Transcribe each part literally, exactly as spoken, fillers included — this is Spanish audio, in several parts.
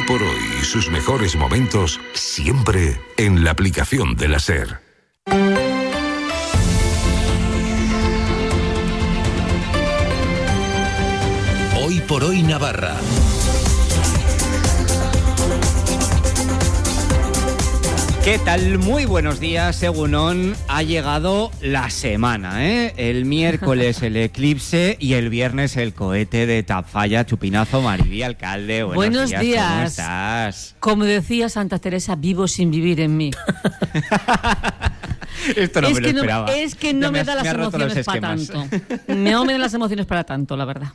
por hoy y sus mejores momentos siempre en la aplicación de la SER. Hoy por hoy Navarra. ¿Qué tal? Muy buenos días, Egunon. Ha llegado la semana, ¿eh? El miércoles el eclipse y el viernes el cohete de Tafalla. Chupinazo, Maribí, alcalde. Buenos, buenos días. días. ¿Cómo estás? Como decía Santa Teresa, vivo sin vivir en mí. Esto no es me lo que esperaba. No, es que no ya me, me da has, las me emociones para tanto. No me dan las emociones para tanto, la verdad.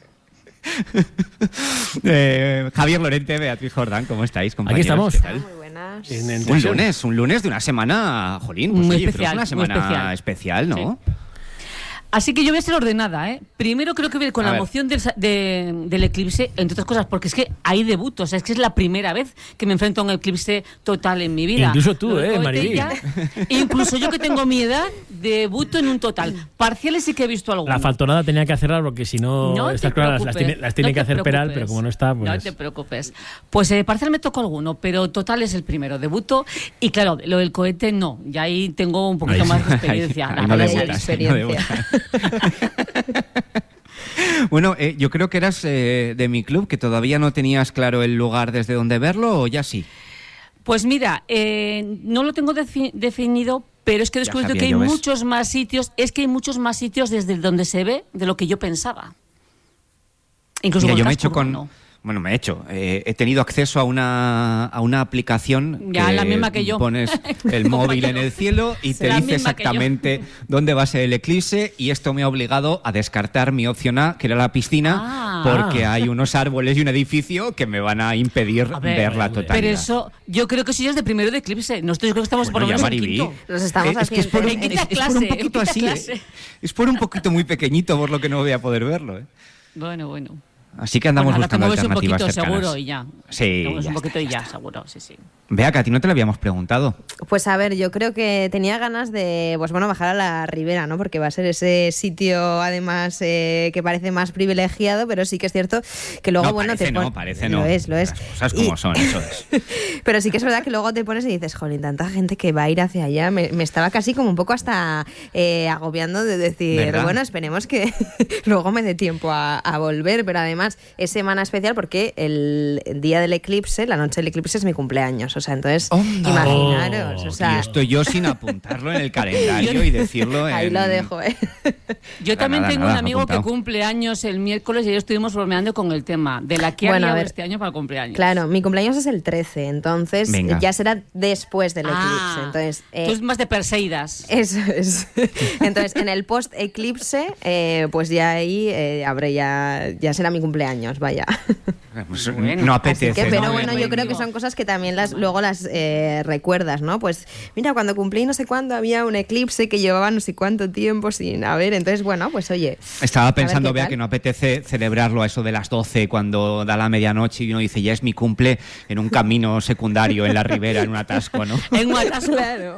eh, Javier Lorente, Beatriz Jordán, ¿cómo estáis, compañeros? Aquí estamos. ¿Qué tal? Muy buenas. En, en un lunes, un lunes de una semana, jolín, pues muy oye, especial, pero es una semana especial. especial, ¿no? Sí. Así que yo voy a ser ordenada, ¿eh? Primero creo que voy a ir con a la ver. emoción del, de, del eclipse, entre otras cosas, porque es que hay debut, o sea, es que es la primera vez que me enfrento a un eclipse total en mi vida. Incluso tú, Lo del ¿eh, cohete Maribí? ya, incluso yo que tengo mi edad, debuto en un total. Parciales sí que he visto alguno. La faltonada tenía que hacerla porque si no, No estas te cosas las tiene, las tiene no que te hacer Peral, preocupes. pero como no está, pues... No te preocupes. Pues eh, parcial me tocó alguno, pero total es el primero, debuto. Y claro, lo del cohete no, ya ahí tengo un poquito Ahí más sí. de experiencia. Ahí, la ahí no verdad, debutas, ahí no experiencia. Bueno, eh, yo creo que eras eh, de mi club, que todavía no tenías claro el lugar desde donde verlo, ¿o ya sí? Pues mira, eh, no lo tengo defi- definido, pero es que he descubierto sabía que hay yo, ¿ves? muchos más sitios, es que hay muchos más sitios desde donde se ve de lo que yo pensaba. Incluso Mira, con yo me he casco hecho con... urbano. Bueno, me he hecho. Eh, he tenido acceso a una, a una aplicación Ya, que la misma que yo. pones el móvil en el cielo y te La dice misma que yo. exactamente dónde va a ser el eclipse, y esto me ha obligado a descartar mi opción A, que era la piscina, Ah. porque hay unos árboles y un edificio que me van a impedir A ver, ver la pero totalidad. Pero eso, yo creo que eso ya es de primero de eclipse. Nosotros creo que estamos por lo Bueno, ya, menos en Maribí. quinto. Los estamos Eh, es que es por, un, haciendo. En quinta es- es por un clase, poquito en así, quinta eh. clase. Es por un poquito muy pequeñito por lo que no voy a poder verlo, ¿eh? Bueno, bueno. Así que andamos Pues nada, buscando te mueves un alternativas poquito cercanas. seguro y ya. Sí, Te mueves ya un está, poquito y ya ya, está. seguro, sí, sí. Vea, que a ti no te lo habíamos preguntado. Pues a ver, yo creo que tenía ganas de, pues bueno, bajar a la Ribera, ¿no? Porque va a ser ese sitio, además, eh, que parece más privilegiado, pero sí que es cierto que luego, no, bueno, parece te no, pon- parece no. Lo es, lo es. Las cosas como Y- son, eso es. Pero sí que es verdad que luego te pones y dices, jolín, tanta gente que va a ir hacia allá. Me, me estaba casi como un poco hasta eh, agobiando de decir, ¿verdad? bueno, esperemos que luego me dé tiempo a, a volver. Pero además es semana especial porque el día del eclipse, la noche del eclipse es mi cumpleaños. O sea, entonces, ¡Onda! imaginaros. Oh, o sea, Y estoy yo sin apuntarlo en el calendario y decirlo en... ahí lo dejo, ¿eh? Yo Nada, también nada, tengo nada, un amigo apuntado. que cumple años el miércoles y ayer estuvimos bromeando con el tema de la que Bueno, a haría ver. este año para el cumpleaños. Claro, mi cumpleaños es el trece, entonces Venga. ya será después del eclipse. Ah, Entonces, eh, tú es más de Perseidas. Eso es. Entonces, en el post-eclipse, eh, pues ya ahí eh, habré ya, ya será mi cumpleaños, vaya. Pues, Bueno, no Así apetece, que, pero ¿no? bueno, yo Bueno, creo que son cosas que también las luego las eh, recuerdas, ¿no? Pues mira, cuando cumplí no sé cuándo había un eclipse que llevaba no sé cuánto tiempo sin haber. Entonces, bueno, pues oye. Estaba pensando, qué vea, tal. que no apetece celebrarlo a eso de las doce cuando da la medianoche y uno dice, ya es mi cumple, en un camino secundario en la ribera, en un atasco, ¿no? En un atasco. Claro.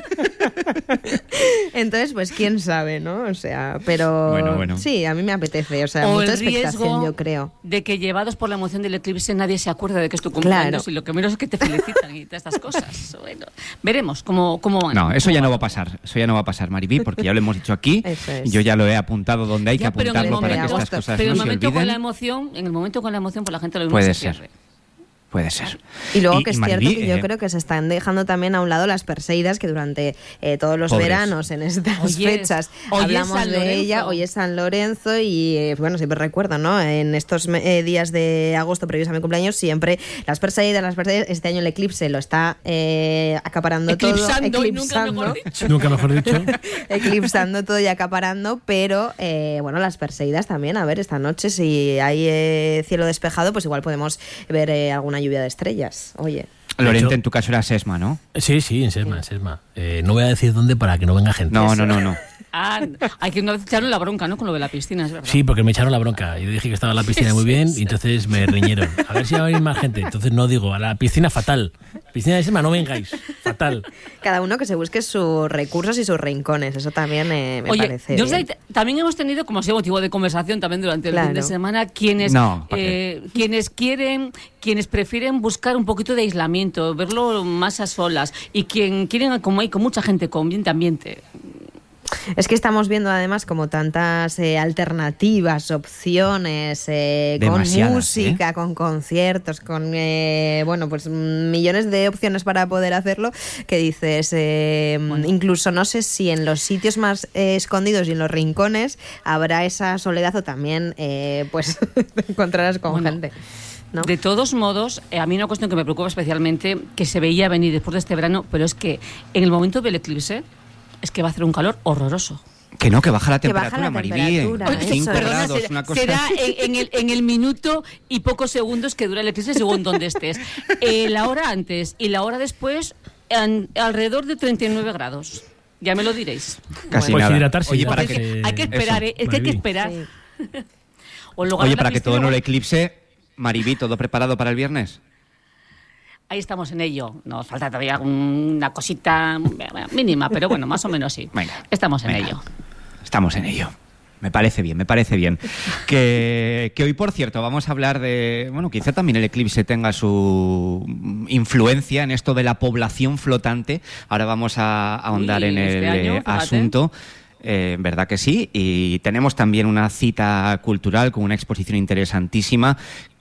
Entonces, pues quién sabe, ¿no? O sea, pero Bueno, bueno. sí, a mí me apetece, o sea, O mucha el expectación, riesgo yo creo. de que llevados por la emoción del eclipse nadie se acuerda de que es tu cumpleaños Claro. y lo que menos es que te felicitan y todas estas cosas. Bueno, veremos cómo, cómo van. No, eso cómo ya no van. va a pasar, eso ya no va a pasar, Maribí, porque ya lo hemos dicho aquí, Eso es. y yo ya lo he apuntado donde hay Ya, que pero en el apuntarlo para que momento- estas cosas Pero no en el se momento con la olviden. emoción, en el momento con la emoción, pues la gente lo mismo Puede se ser. pierde. Puede ser. Y luego Y- que y es Maribí, cierto que yo eh, creo que se están dejando también a un lado las Perseidas, que durante eh, todos los Pobres. veranos en estas Hoy es- fechas hoy es hablamos San de Lorenzo. ella. Hoy es San Lorenzo y eh, bueno, siempre recuerdo, ¿no? En estos eh, días de agosto previos a mi cumpleaños, siempre las Perseidas, las Perseidas, este año el eclipse lo está eh, acaparando Eclipsando, todo. y nunca mejor dicho. Nunca mejor dicho. Eclipsando todo y acaparando, pero eh, bueno, las Perseidas también. A ver, esta noche si hay eh, cielo despejado, pues igual podemos ver eh, alguna lluvia de estrellas. Oye. Lorente, hecho- en tu caso era Sesma, ¿no? Sí, sí, en Sesma, en Sesma. Eh, no voy a decir dónde para que no venga gente. No, no, no, no. Ah, hay que una vez echaron la bronca, ¿no? Con lo de la piscina, es verdad. Sí, porque me echaron la bronca. Yo dije que estaba en la piscina muy bien y entonces me riñeron. A ver si va a venir más gente. Entonces no digo, a la piscina fatal. Piscina de Sesma, no vengáis. Fatal. Cada uno que se busque sus recursos y sus rincones. Eso también eh, me Oye, parece yo bien. sé, también hemos tenido, como ha sido motivo de conversación también durante el Claro. fin de semana, quienes, No, ¿para eh, quienes quieren, quienes prefieren buscar un poquito de aislamiento, verlo más a solas, y quien quieren, como hay con mucha gente con ambiente ambiente. Es que estamos viendo además como tantas eh, alternativas, opciones, eh, con Demasiadas, música, ¿eh? con conciertos, con eh, bueno, pues millones de opciones para poder hacerlo, que dices, eh, Bueno. incluso no sé si en los sitios más eh, escondidos y en los rincones habrá esa soledad o también eh, pues te encontrarás con Bueno. gente. ¿No? De todos modos, eh, a mí una cuestión que me preocupa especialmente, que se veía venir después de este verano, pero es que en el momento del eclipse es que va a hacer un calor horroroso. Que no, que baja la Que baja temperatura, la Maribí. temperatura, en eso cinco es. Perdona, grados, será, una cosa será así. en, en el, en el minuto y pocos segundos que dura el eclipse según donde estés. Eh, la hora antes y la hora después, en- alrededor de treinta y nueve grados. Ya me lo diréis. Casi Pues nada. hidratarse, Oye, para hidratarse. que, Hay que esperar, Eso, ¿eh? Es que hay que Maribí. esperar. Sí. O luego Oye, a la para que todo piscina, no lo eclipse, Maribí, ¿todo preparado para el viernes? Ahí estamos en ello. Nos falta todavía una cosita mínima, pero bueno, más o menos sí. Venga, Estamos en venga. ello. Estamos en ello. Me parece bien, me parece bien. Que, que hoy, por cierto, vamos a hablar de... Bueno, quizá también el eclipse tenga su influencia en esto de la población flotante. Ahora vamos a ahondar Uy, en el este año, eh, fíjate. asunto. Eh, verdad que sí, y tenemos también una cita cultural con una exposición interesantísima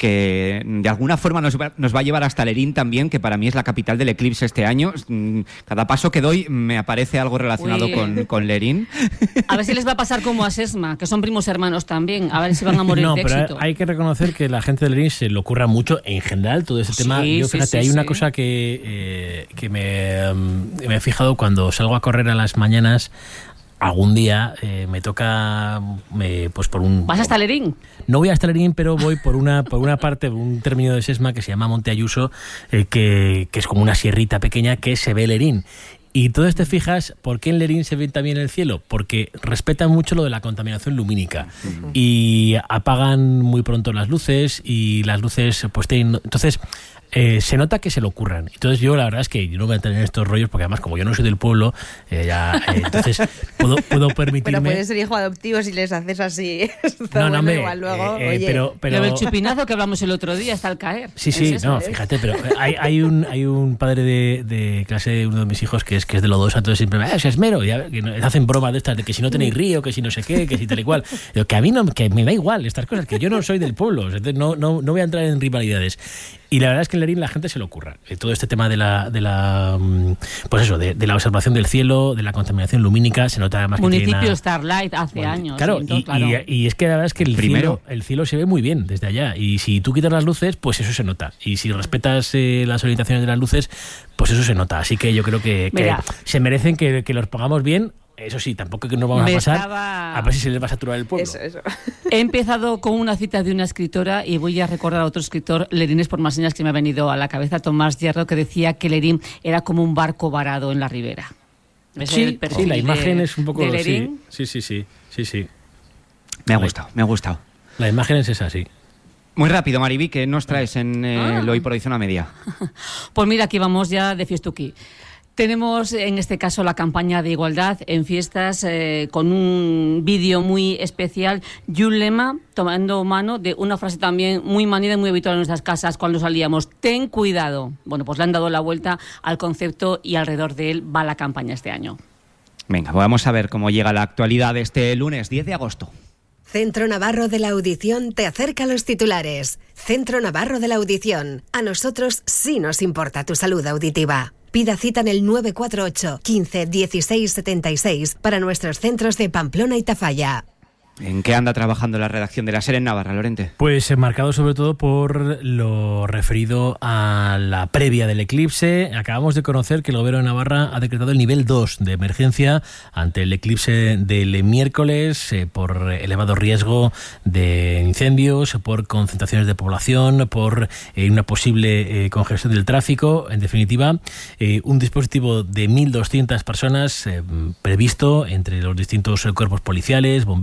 que de alguna forma nos va, nos va a llevar hasta Lerín también, que para mí es la capital del eclipse este año. Mm, Cada paso que doy me aparece algo relacionado Uy. con, con Lerín. A ver si les va a pasar como a Sesma, que son primos hermanos también. A ver si van a morir No, de pero éxito. hay que reconocer que la gente de Lerín se le ocurra mucho en general todo ese Sí, tema. Yo, sí, fíjate, sí, hay una sí. cosa que, eh, que me, mm, me he fijado cuando salgo a correr a las mañanas. Algún día eh, me toca, me, pues por un... ¿Vas hasta Lerín? No voy hasta Lerín, pero voy por una por una parte, un término de Sesma que se llama Monte Ayuso, eh, que, que es como una sierrita pequeña que se ve Lerín. Y entonces te fijas, ¿por qué en Lerín se ve también el cielo? Porque respetan mucho lo de la contaminación lumínica. Uh-huh. Y apagan muy pronto las luces y las luces pues tienen... Entonces... Eh, se nota que se lo ocurran. Entonces yo la verdad es que yo no voy a tener estos rollos porque además como yo no soy del pueblo, eh, ya, eh, entonces puedo, puedo permitirme... Pero puedes ser hijo adoptivo si les haces así. No, no, hombre, igual luego, eh, eh, oye. pero, pero... Lo del chupinazo que hablamos el otro día hasta al caer. Sí, sí, ¿Es eso? no, fíjate, pero hay, hay un hay un padre de, de clase de uno de mis hijos que es que es de Lodosa, entonces siempre me dice, es esmero, y a ver, que no- hacen bromas de estas de que si no tenéis río, que si no sé qué, que si tal y cual. Digo, que a mí no, que me da igual estas cosas, que yo no soy del pueblo, entonces no, no, no voy a entrar en rivalidades. Y la verdad es que en Lerín la gente se le ocurra. Eh, Todo este tema de la, de la mm, pues eso, de, de la observación del cielo, de la contaminación lumínica, se nota además que tiene Municipio una- Starlight hace Bueno, años. Claro, sí, y, entonces, claro. y- y es que la verdad es que el, Primero. cielo, el cielo se ve muy bien desde allá. Y si tú quitas las luces, pues eso se nota. Y si respetas eh, las orientaciones de las luces, pues eso se nota. Así que yo creo que, que Mira. se merecen que, que los pongamos bien. Eso sí, tampoco que nos vamos Me a pasar estaba- a ver si se les va a saturar el pueblo. Eso, eso. He empezado con una cita de una escritora y voy a recordar a otro escritor, Lerín es por más señas que me ha venido a la cabeza, Tomás Hierro, que decía que Lerín era como un barco varado en la ribera. ¿Ves el Sí, perfil sí, la de- imagen es un poco... de Sí, Lerín? sí, sí, sí, sí, sí. Me ha gustado, me ha gustado. La imagen es esa, sí. Muy rápido, Maribí, que nos traes en eh, Ah. el Hoy por Hoy Zona Media. Pues mira, aquí vamos ya de fiestuki. Tenemos en este caso la campaña de igualdad en fiestas eh, con un vídeo muy especial y un lema tomando mano de una frase también muy manida y muy habitual en nuestras casas cuando salíamos. Ten cuidado. Bueno, pues le han dado la vuelta al concepto y alrededor de él va la campaña este año. Venga, vamos a ver cómo llega la actualidad de este lunes diez de agosto. Centro Navarro de la Audición te acerca a los titulares. Centro Navarro de la Audición. A nosotros sí nos importa tu salud auditiva. Pida cita en el nueve cuatro ocho, quince, dieciséis, setenta y seis para nuestros centros de Pamplona y Tafalla. ¿En qué anda trabajando la redacción de La Ser en Navarra, Lorente? Pues eh, marcado sobre todo por lo referido a la previa del eclipse. Acabamos de conocer que el Gobierno de Navarra ha decretado el nivel dos de emergencia ante el eclipse del miércoles eh, por elevado riesgo de incendios, por concentraciones de población, por eh, una posible eh, congestión del tráfico. En definitiva, eh, un dispositivo de mil doscientas personas eh, previsto entre los distintos eh, cuerpos policiales, bomberos, protección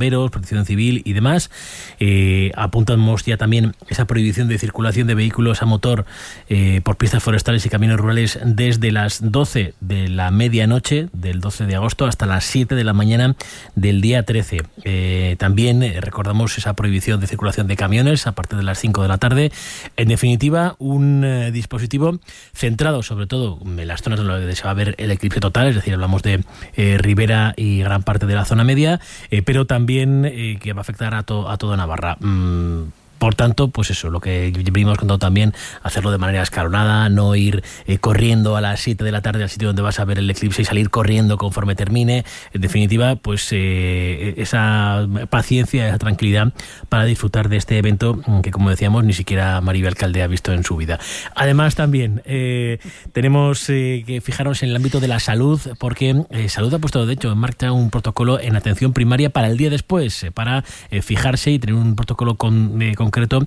protección civil y demás. Eh, apuntamos ya también esa prohibición de circulación de vehículos a motor eh, por pistas forestales y caminos rurales desde las doce de la medianoche del doce de agosto hasta las siete de la mañana del día trece. Eh, también eh, recordamos esa prohibición de circulación de camiones a partir de las cinco de la tarde. En definitiva, un eh, dispositivo centrado sobre todo en las zonas donde se va a ver el eclipse total, es decir, hablamos de eh, Ribera y gran parte de la zona media, eh, pero también eh, que va a afectar a, to- a toda Navarra. Mm. Por tanto, pues eso, lo que venimos contando también, hacerlo de manera escalonada, no ir eh, corriendo a las siete de la tarde al sitio donde vas a ver el eclipse y salir corriendo conforme termine. En definitiva, pues eh, esa paciencia, esa tranquilidad para disfrutar de este evento que, como decíamos, ni siquiera Maribel Calde ha visto en su vida. Además, también eh, tenemos eh, que fijarnos en el ámbito de la salud, porque eh, Salud ha puesto, de hecho, en marcha un protocolo en atención primaria para el día después, eh, para eh, fijarse y tener un protocolo con, eh, con concreto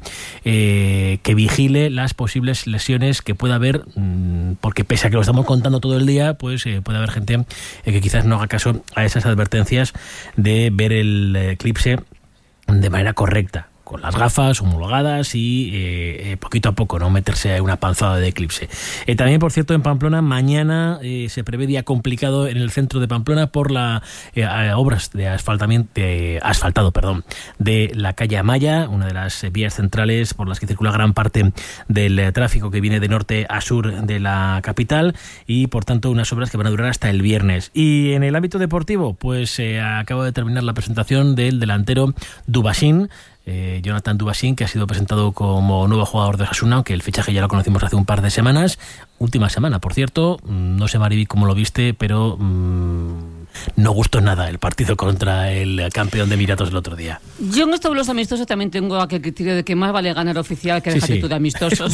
eh, que vigile las posibles lesiones que pueda haber, mmm, porque pese a que lo estamos contando todo el día, pues eh, puede haber gente eh, que quizás no haga caso a esas advertencias de ver el eclipse de manera correcta, con las gafas homologadas y eh, poquito a poco no meterse a una panzada de eclipse. Eh, también, por cierto, en Pamplona mañana eh, se prevé día complicado en el centro de Pamplona por las eh, obras de asfaltamiento de asfaltado, perdón, de la calle Amaya, una de las vías centrales por las que circula gran parte del eh, tráfico que viene de norte a sur de la capital, y por tanto unas obras que van a durar hasta el viernes. Y en el ámbito deportivo, pues eh, acaba de terminar la presentación del delantero Dubasín, Eh, Jonathan Dubasín, que ha sido presentado como nuevo jugador de Osasuna, aunque el fichaje ya lo conocimos hace un par de semanas. Última semana, por cierto. No sé, Mariby, cómo lo viste, pero mmm, no gustó nada el partido contra el campeón de Emiratos el otro día. Yo en esto de los amistosos también tengo aquel criterio de que más vale ganar oficial que dejar sí, sí. tú de amistosos.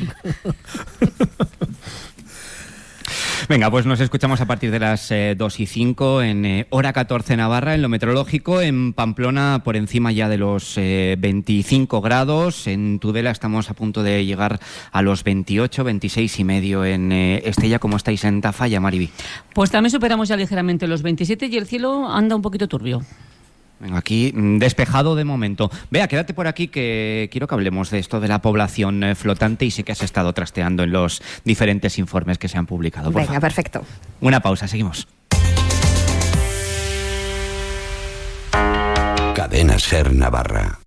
Venga, pues nos escuchamos a partir de las eh, dos y cinco en eh, hora catorce Navarra, en lo meteorológico. En Pamplona por encima ya de los eh, veinticinco grados. En Tudela estamos a punto de llegar a los veintiocho, veintiséis y medio en eh, Estella. ¿Cómo estáis en Tafalla, Mariby? Pues también superamos ya ligeramente los veintisiete y el cielo anda un poquito turbio. Venga, aquí despejado de momento. Vea, quédate por aquí que quiero que hablemos de esto de la población eh, flotante, y sé que has estado trasteando en los diferentes informes que se han publicado. Venga, favor. Perfecto. Una pausa, seguimos. Cadena Ser Navarra.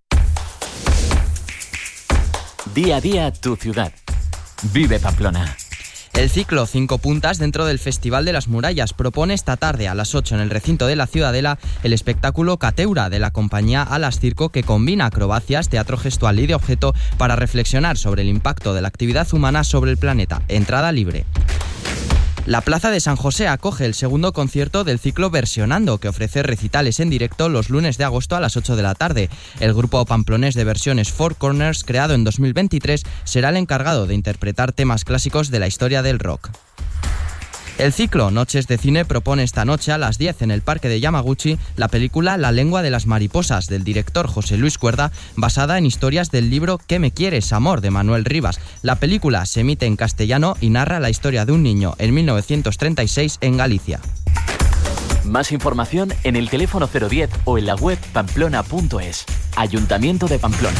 Día a día tu ciudad. Vive Pamplona. El ciclo Cinco Puntas dentro del Festival de las Murallas propone esta tarde a las ocho en el recinto de la Ciudadela el espectáculo Cateura de la compañía Alas Circo, que combina acrobacias, teatro gestual y de objeto para reflexionar sobre el impacto de la actividad humana sobre el planeta. Entrada libre. La Plaza de San José acoge el segundo concierto del ciclo Versionando, que ofrece recitales en directo los lunes de agosto a las ocho de la tarde. El grupo pamplonés de versiones Four Corners, creado en dos mil veintitrés, será el encargado de interpretar temas clásicos de la historia del rock. El ciclo Noches de Cine propone esta noche a las diez en el Parque de Yamaguchi la película La lengua de las mariposas, del director José Luis Cuerda, basada en historias del libro ¿Qué me quieres, amor?, de Manuel Rivas. La película se emite en castellano y narra la historia de un niño en mil novecientos treinta y seis en Galicia. Más información en el teléfono cero diez o en la web pamplona punto es. Ayuntamiento de Pamplona.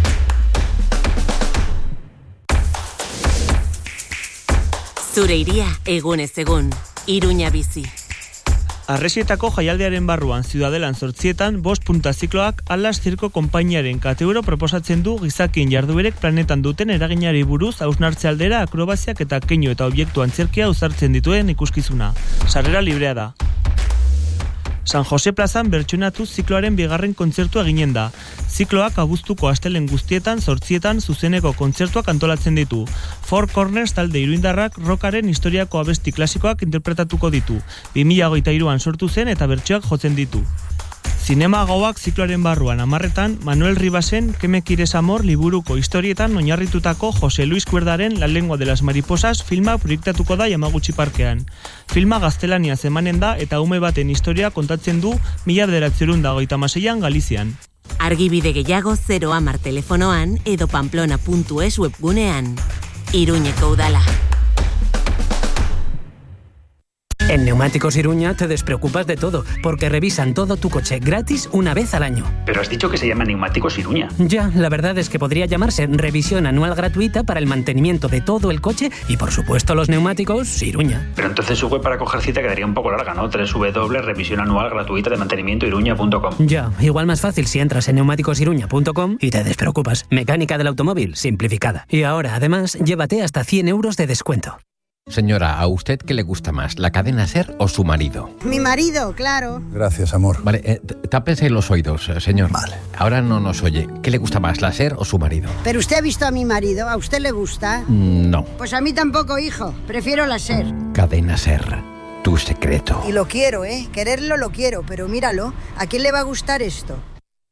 Zure iria egunez egun, Iruña bizi. Arresietako jaialdiaren barruan Ciudadelan zortzietan bost punta zikloak Alas Circo konpainiaren kateuro proposatzen du gizakien jarduerek planetan duten eraginari buruz hausnartze aldera akrobaziak eta keinu eta obiektu antzerkia uzartzen dituen ikuskizuna. Sarrera librea da. San Jose plazan bertsionatu zikloaren bigarren kontzertua eginen da. Zikloak abuztuko astelen guztietan zortzietan zuzeneko kontzertuak antolatzen ditu. Four Corners talde iruindarrak rockaren historiako abesti klasikoak interpretatuko ditu. bi mila hogeita hiruan sortu zen eta bertsioak jotzen ditu. Zinema gauak zikloaren barruan hamarretan Manuel Rivasen ¿Qué me quieres, amor? Liburuko historietan oinarritutako José Luis Cuerdaren La lengua de las mariposas filma proiektatuko da Yamaguchi parkean. Filma gaztelania zemanen da eta ume baten historia kontatzen du mila bederatziehun eta hogeita hamaseian Galizian. Argibide gehiago zero hamar telefonoan edo pamplona puntu es webgunean. Iruñeko udala. En Neumáticos Iruña te despreocupas de todo, porque revisan todo tu coche gratis una vez al año. Pero has dicho que se llama Neumáticos Iruña. Ya, la verdad es que podría llamarse revisión anual gratuita para el mantenimiento de todo el coche y, por supuesto, los neumáticos Iruña. Pero entonces su web para coger cita quedaría un poco larga, ¿no? doble u doble u doble u punto revisión anual gratuita de mantenimiento iruña punto com. Ya, igual más fácil si entras en neumáticos iruña punto com y te despreocupas. Mecánica del automóvil simplificada. Y ahora, además, llévate hasta cien euros de descuento. Señora, ¿a usted qué le gusta más, la cadena SER o su marido? Mi marido, claro. Gracias, amor. Vale, eh, tápese los oídos, eh, señor. Vale. Ahora no nos oye. ¿Qué le gusta más, la SER o su marido? ¿Pero usted ha visto a mi marido? ¿A usted le gusta? Mm, no. Pues a mí tampoco, hijo. Prefiero la SER. Cadena SER, tu secreto. Y lo quiero, ¿eh? Quererlo lo quiero, pero míralo. ¿A quién le va a gustar esto?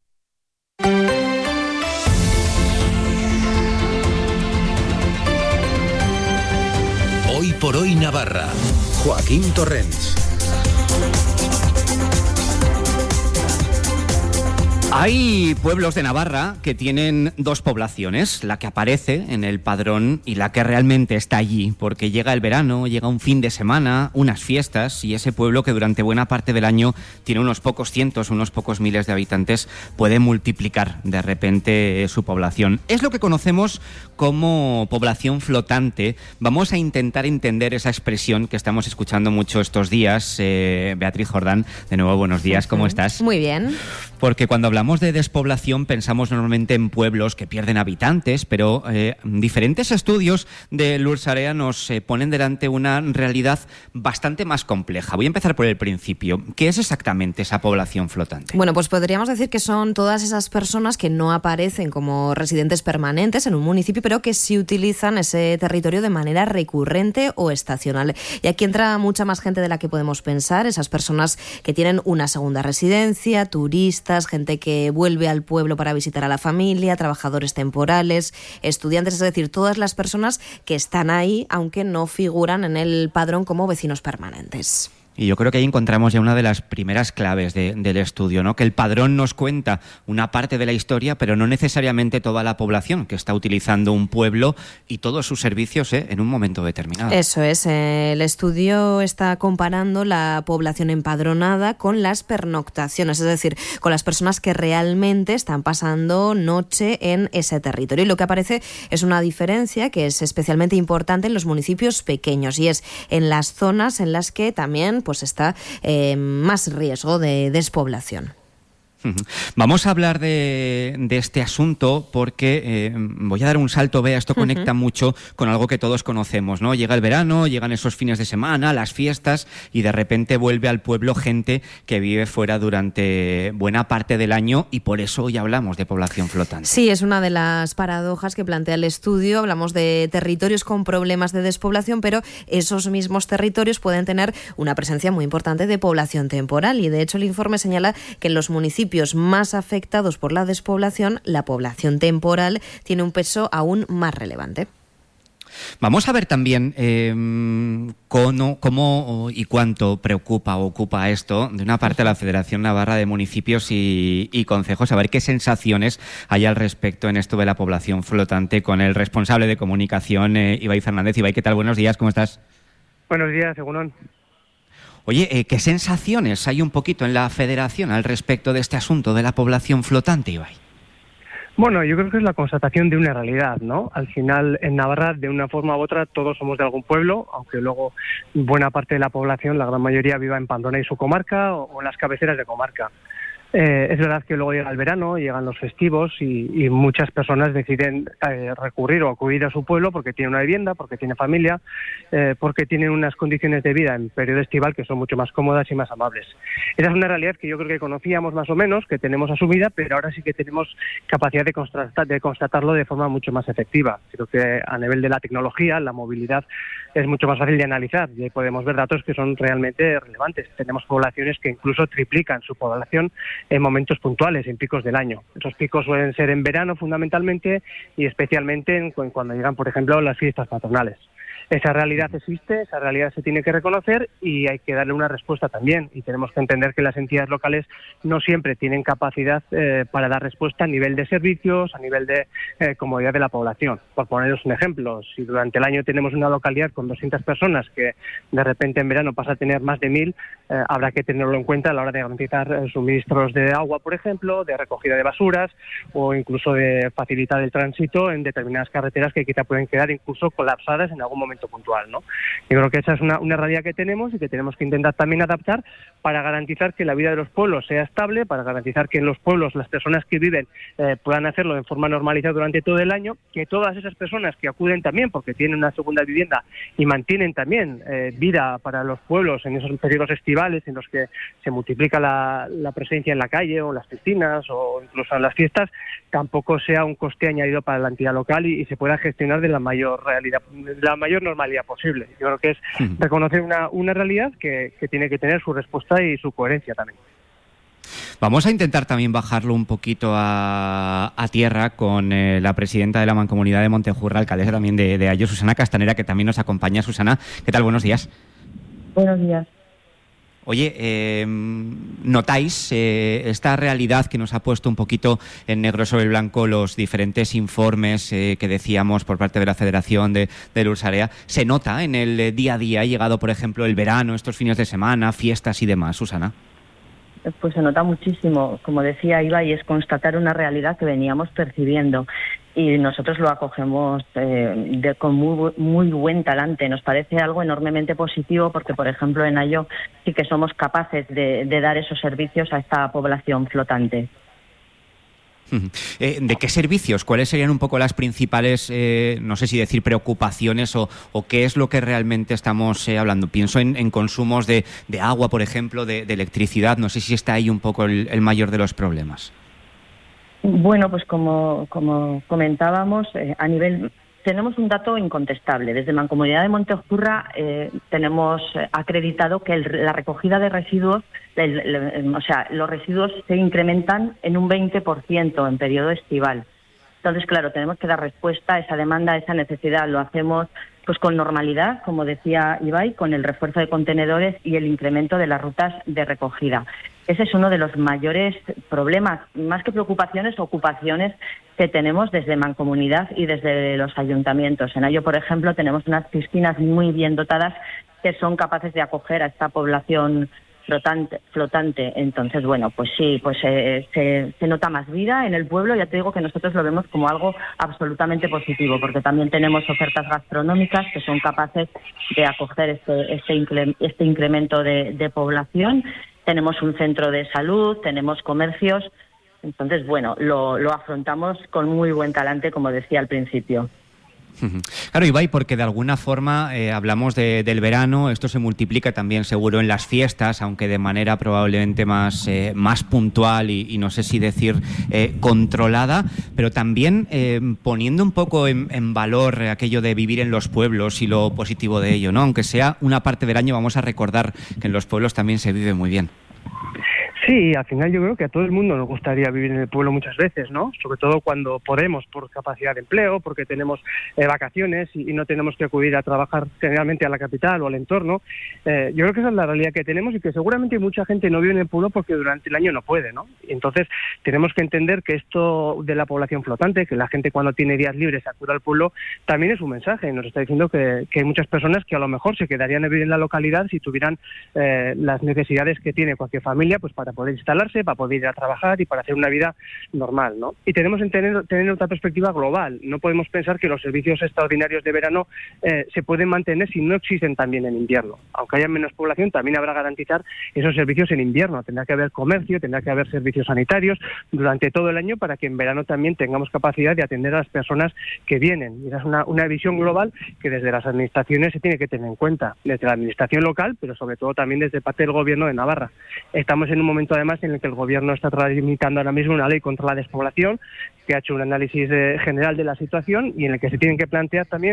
Hoy por hoy Navarra. Joaquín Torrents. Hay pueblos de Navarra que tienen dos poblaciones, la que aparece en el padrón y la que realmente está allí, porque llega el verano, llega un fin de semana, unas fiestas, y ese pueblo que durante buena parte del año tiene unos pocos cientos, unos pocos miles de habitantes, puede multiplicar de repente su población. Es lo que conocemos como población flotante. Vamos a intentar entender esa expresión que estamos escuchando mucho estos días. Eh, Beatriz Jordán, de nuevo, buenos días, ¿cómo estás? Muy bien. Porque cuando hablamos de despoblación pensamos normalmente en pueblos que pierden habitantes, pero eh, diferentes estudios de Lursarea nos eh, ponen delante una realidad bastante más compleja. Voy a empezar por el principio. ¿Qué es exactamente esa población flotante? Bueno, pues podríamos decir que son todas esas personas que no aparecen como residentes permanentes en un municipio, pero que sí utilizan ese territorio de manera recurrente o estacional. Y aquí entra mucha más gente de la que podemos pensar, esas personas que tienen una segunda residencia, turistas, gente que vuelve al pueblo para visitar a la familia, trabajadores temporales, estudiantes, es decir, todas las personas que están ahí, aunque no figuran en el padrón como vecinos permanentes. Y yo creo que ahí encontramos ya una de las primeras claves de, del estudio, ¿no? Que el padrón nos cuenta una parte de la historia, pero no necesariamente toda la población que está utilizando un pueblo y todos sus servicios ¿eh? en un momento determinado. Eso es. El estudio está comparando la población empadronada con las pernoctaciones, es decir, con las personas que realmente están pasando noche en ese territorio. Y lo que aparece es una diferencia que es especialmente importante en los municipios pequeños, y es en las zonas en las que también pues está eh, más riesgo de despoblación. Vamos a hablar de, de este asunto porque eh, voy a dar un salto, Bea, esto conecta uh-huh. mucho con algo que todos conocemos, ¿no? Llega el verano, llegan esos fines de semana, las fiestas, y de repente vuelve al pueblo gente que vive fuera durante buena parte del año, y por eso hoy hablamos de población flotante. Sí, es una de las paradojas que plantea el estudio. Hablamos de territorios con problemas de despoblación, pero esos mismos territorios pueden tener una presencia muy importante de población temporal, y de hecho el informe señala que en los municipios más afectados por la despoblación, la población temporal tiene un peso aún más relevante. Vamos a ver también eh, cómo, cómo y cuánto preocupa o ocupa esto de una parte de la Federación Navarra de Municipios y, y Concejos, a ver qué sensaciones hay al respecto en esto de la población flotante, con el responsable de comunicación, eh, Ibai Fernández. Ibai, ¿qué tal? Buenos días, ¿cómo estás? Buenos días, Egunon. Oye, eh, ¿qué sensaciones hay un poquito en la Federación al respecto de este asunto de la población flotante, Ibai? Bueno, yo creo que es la constatación de una realidad, ¿no? Al final, en Navarra, de una forma u otra, todos somos de algún pueblo, aunque luego buena parte de la población, la gran mayoría, viva en Pamplona y su comarca o en las cabeceras de comarca. Eh, es verdad que luego llega el verano, llegan los festivos y, y muchas personas deciden eh, recurrir o acudir a su pueblo porque tiene una vivienda, porque tiene familia, eh, porque tienen unas condiciones de vida en periodo estival que son mucho más cómodas y más amables. Esa es una realidad que yo creo que conocíamos más o menos, que tenemos asumida, pero ahora sí que tenemos capacidad de, constatar, de constatarlo de forma mucho más efectiva. Creo que a nivel de la tecnología, la movilidad es mucho más fácil de analizar y podemos ver datos que son realmente relevantes. Tenemos poblaciones que incluso triplican su población en momentos puntuales, en picos del año. Esos picos suelen ser en verano fundamentalmente y especialmente en, cuando llegan, por ejemplo, las fiestas patronales. esa realidad existe, esa realidad se tiene que reconocer y hay que darle una respuesta también. Y tenemos que entender que las entidades locales no siempre tienen capacidad eh, para dar respuesta a nivel de servicios, a nivel de eh, comodidad de la población. Por poneros un ejemplo, si durante el año tenemos una localidad con doscientas personas que de repente en verano pasa a tener más de mil, eh, habrá que tenerlo en cuenta a la hora de garantizar eh, suministros de agua, por ejemplo, de recogida de basuras o incluso de facilitar el tránsito en determinadas carreteras que quizá pueden quedar incluso colapsadas en algún momento puntual, ¿no? Yo creo que esa es una, una realidad que tenemos y que tenemos que intentar también adaptar para garantizar que la vida de los pueblos sea estable, para garantizar que en los pueblos las personas que viven eh, puedan hacerlo de forma normalizada durante todo el año, que todas esas personas que acuden también porque tienen una segunda vivienda y mantienen también eh, vida para los pueblos en esos periodos estivales en los que se multiplica la, la presencia en la calle o en las piscinas o incluso en las fiestas, tampoco sea un coste añadido para la entidad local y, y se pueda gestionar de la mayor realidad, de la mayor normalidad posible. Yo creo que es reconocer una, una realidad que, que tiene que tener su respuesta y su coherencia también. Vamos a intentar también bajarlo un poquito a, a tierra con eh, la presidenta de la Mancomunidad de Montejurra, alcaldesa también de, de Ayo, Susana Castanera, que también nos acompaña. Susana, ¿qué tal? Buenos días. Buenos días. Oye, eh, ¿notáis eh, esta realidad que nos ha puesto un poquito en negro sobre blanco los diferentes informes eh, que decíamos por parte de la Federación de, de Ursarea? ¿Se nota en el día a día, ha llegado, por ejemplo, el verano, estos fines de semana, fiestas y demás, Susana? Pues se nota muchísimo. Como decía Iba, y es constatar una realidad que veníamos percibiendo. Y nosotros lo acogemos eh, de, con muy, muy buen talante. Nos parece algo enormemente positivo porque, por ejemplo, en Ayo sí que somos capaces de, de dar esos servicios a esta población flotante. Eh, ¿De qué servicios? ¿Cuáles serían un poco las principales, eh, no sé si decir preocupaciones o, o qué es lo que realmente estamos eh, hablando? Pienso en, en consumos de, de agua, por ejemplo, de, de electricidad. No sé si está ahí un poco el, el mayor de los problemas. Bueno, pues como, como comentábamos, eh, a nivel... Tenemos un dato incontestable. Desde Mancomunidad de Montejurra eh, tenemos acreditado que el, la recogida de residuos, el, el, o sea, los residuos se incrementan en un veinte por ciento en periodo estival. Entonces, claro, tenemos que dar respuesta a esa demanda, a esa necesidad. Lo hacemos pues con normalidad, como decía Ibai, con el refuerzo de contenedores y el incremento de las rutas de recogida. Ese es uno de los mayores problemas, más que preocupaciones, ocupaciones que tenemos desde Mancomunidad y desde los ayuntamientos. En Ayo, por ejemplo, tenemos unas piscinas muy bien dotadas que son capaces de acoger a esta población flotante. flotante. Entonces, bueno, pues sí, pues eh, se, se nota más vida en el pueblo. Ya te digo que nosotros lo vemos como algo absolutamente positivo, porque también tenemos ofertas gastronómicas que son capaces de acoger este, este, incre, este incremento de, de población. Tenemos un centro de salud, tenemos comercios. Entonces, bueno, lo, lo afrontamos con muy buen talante, como decía al principio. Claro, Ibai, porque de alguna forma eh, hablamos de, del verano, esto se multiplica también seguro en las fiestas, aunque de manera probablemente más, eh, más puntual y, y no sé si decir eh, controlada, pero también eh, poniendo un poco en, en valor aquello de vivir en los pueblos y lo positivo de ello, ¿no? Aunque sea una parte del año, vamos a recordar que en los pueblos también se vive muy bien. Sí, al final yo creo que a todo el mundo nos gustaría vivir en el pueblo muchas veces, ¿no? Sobre todo cuando podemos, por capacidad de empleo, porque tenemos eh, vacaciones y, y no tenemos que acudir a trabajar generalmente a la capital o al entorno. Eh, yo creo que esa es la realidad que tenemos y que seguramente mucha gente no vive en el pueblo porque durante el año no puede, ¿no? Y entonces tenemos que entender que esto de la población flotante, que la gente cuando tiene días libres acude al pueblo, también es un mensaje. Nos está diciendo que, que hay muchas personas que a lo mejor se quedarían a vivir en la localidad si tuvieran eh, las necesidades que tiene cualquier familia, pues para poder instalarse, para poder ir a trabajar y para hacer una vida normal, ¿no? Y tenemos que tener, tener otra perspectiva global. No podemos pensar que los servicios extraordinarios de verano eh, se pueden mantener si no existen también en invierno. Aunque haya menos población, también habrá que garantizar esos servicios en invierno. Tendrá que haber comercio, tendrá que haber servicios sanitarios durante todo el año para que en verano también tengamos capacidad de atender a las personas que vienen. Y esa es una, una visión global que desde las administraciones se tiene que tener en cuenta, desde la administración local, pero sobre todo también desde parte del Gobierno de Navarra. Estamos en un momento además en el que el Gobierno está tramitando ahora mismo una ley contra la despoblación que ha hecho un análisis de, general de la situación y en el que se tienen que plantear también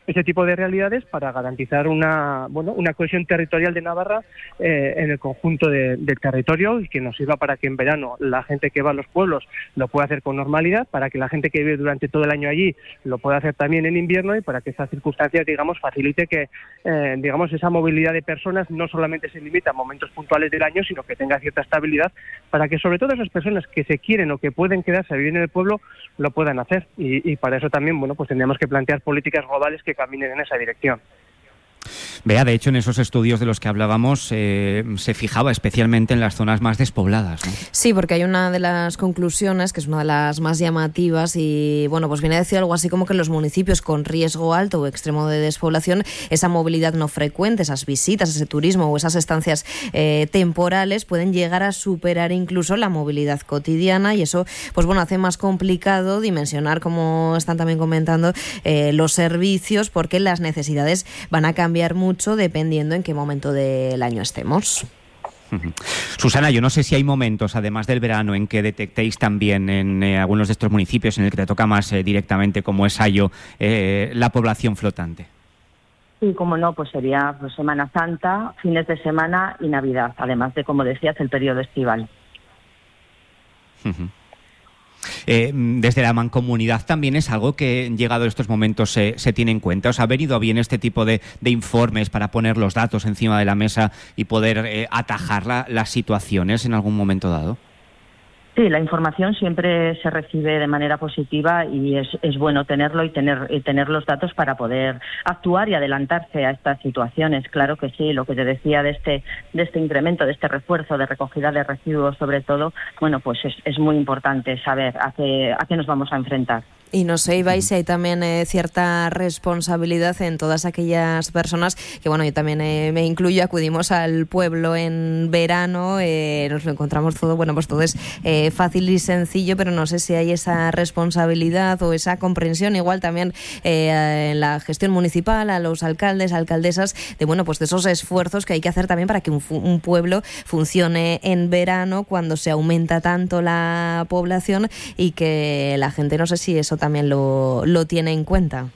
ese tipo de realidades para garantizar una, bueno, una cohesión territorial de Navarra eh, en el conjunto de, del territorio y que nos sirva para que en verano la gente que va a los pueblos lo pueda hacer con normalidad, para que la gente que vive durante todo el año allí lo pueda hacer también en invierno y para que esas circunstancias, digamos, facilite que, eh, digamos, esa movilidad de personas no solamente se limita a momentos puntuales del año, sino que tenga cierta estabilidad para que sobre todo esas personas que se quieren o que pueden quedarse a vivir en el pueblo lo puedan hacer. Y, y para eso también, bueno, pues tendríamos que plantear políticas globales que caminen en esa dirección. Vea, de hecho, en esos estudios de los que hablábamos eh, se fijaba especialmente en las zonas más despobladas, ¿no? Sí, porque hay una de las conclusiones, que es una de las más llamativas, y bueno, pues viene a decir algo así como que en los municipios con riesgo alto o extremo de despoblación, esa movilidad no frecuente, esas visitas, ese turismo o esas estancias eh, temporales pueden llegar a superar incluso la movilidad cotidiana, y eso, pues bueno, hace más complicado dimensionar, como están también comentando, eh, los servicios, porque las necesidades van a cambiar mucho dependiendo en qué momento del año estemos. Susana, yo no sé si hay momentos, además del verano, en que detectéis también en eh, algunos de estos municipios en el que te toca más eh, directamente, como es Ayo, eh, la población flotante. Sí, como no, pues sería pues, Semana Santa, fines de semana y Navidad, además de, como decías, el periodo estival. Uh-huh. Eh, desde la mancomunidad también es algo que, llegado a estos momentos, se, se tiene en cuenta. ¿Os ha venido bien este tipo de, de informes para poner los datos encima de la mesa y poder eh, atajar la, las situaciones en algún momento dado? Sí, la información siempre se recibe de manera positiva y es, es bueno tenerlo y tener, y tener los datos para poder actuar y adelantarse a estas situaciones. Claro que sí, lo que te decía de este, de este incremento, de este refuerzo de recogida de residuos sobre todo, bueno, pues es, es muy importante saber a qué, a qué nos vamos a enfrentar. Y no sé, Ibai, si hay también eh, cierta responsabilidad en todas aquellas personas que, bueno, yo también eh, me incluyo, acudimos al pueblo en verano, eh, nos lo encontramos todo, bueno, pues todo es eh, fácil y sencillo, pero no sé si hay esa responsabilidad o esa comprensión, igual también eh, en la gestión municipal, a los alcaldes, alcaldesas, de, bueno, pues de esos esfuerzos que hay que hacer también para que un, un pueblo funcione en verano cuando se aumenta tanto la población y que la gente, no sé si eso también lo, lo tiene en cuenta.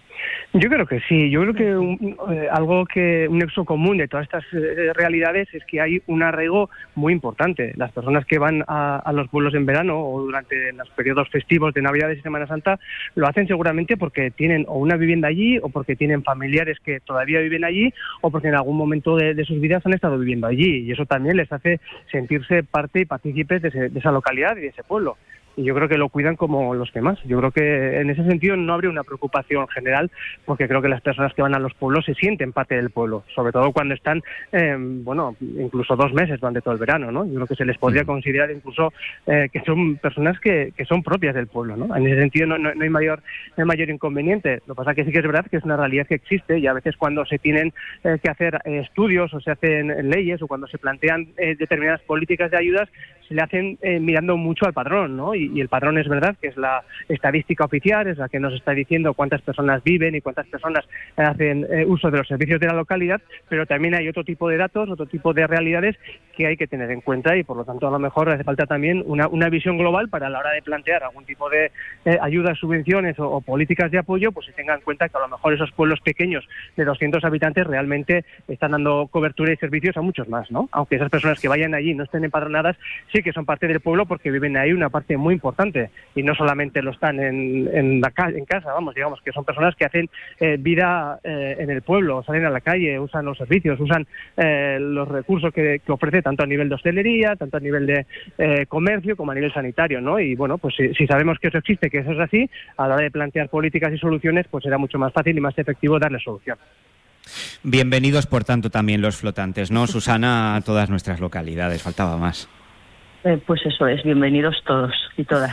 Yo creo que sí, yo creo que un, eh, algo que un nexo común de todas estas eh, realidades es que hay un arraigo muy importante. Las personas que van a, a los pueblos en verano o durante los periodos festivos de Navidades y Semana Santa lo hacen seguramente porque tienen o una vivienda allí o porque tienen familiares que todavía viven allí o porque en algún momento de, de sus vidas han estado viviendo allí, y eso también les hace sentirse parte y partícipes de, ese, de esa localidad y de ese pueblo. Y yo creo que lo cuidan como los que más. Yo creo que en ese sentido no habría una preocupación general, porque creo que las personas que van a los pueblos se sienten parte del pueblo, sobre todo cuando están, eh, bueno, incluso dos meses durante todo el verano, ¿no? Yo creo que se les podría considerar incluso eh, que son personas que, que son propias del pueblo, ¿no? En ese sentido no, no, no hay mayor no hay mayor inconveniente. Lo que pasa es que sí que es verdad que es una realidad que existe, y a veces cuando se tienen eh, que hacer eh, estudios o se hacen leyes o cuando se plantean eh, determinadas políticas de ayudas, se le hacen eh, mirando mucho al padrón, ¿no? Y, y el padrón es verdad que es la estadística oficial, es la que nos está diciendo cuántas personas viven y cuántas personas hacen eh, uso de los servicios de la localidad, pero también hay otro tipo de datos, otro tipo de realidades que hay que tener en cuenta, y por lo tanto a lo mejor hace falta también una, una visión global para a la hora de plantear algún tipo de eh, ayudas, subvenciones o, o políticas de apoyo, pues se tenga en cuenta que a lo mejor esos pueblos pequeños de doscientos habitantes realmente están dando cobertura y servicios a muchos más, ¿no? Aunque esas personas que vayan allí no estén empadronadas, sí que son parte del pueblo porque viven ahí una parte muy importante, y no solamente lo están en, en, la ca- en casa, vamos, digamos que son personas que hacen eh, vida eh, en el pueblo, salen a la calle, usan los servicios, usan eh, los recursos que, que ofrece tanto a nivel de hostelería, tanto a nivel de eh, comercio como a nivel sanitario, ¿no? Y bueno, pues si, si sabemos que eso existe, que eso es así, a la hora de plantear políticas y soluciones, pues será mucho más fácil y más efectivo darle solución. Bienvenidos, por tanto, también los flotantes, ¿no, Susana, a todas nuestras localidades? Faltaba más. Eh, pues eso es, bienvenidos todos y todas.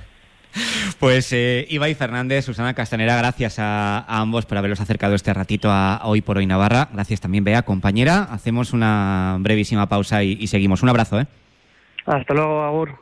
Pues eh, Ibai Fernández, Susana Castanera, gracias a, a ambos por haberlos acercado este ratito a, a Hoy por Hoy Navarra. Gracias también, Bea, compañera. Hacemos una brevísima pausa y, y seguimos. Un abrazo, ¿eh? Hasta luego, agur.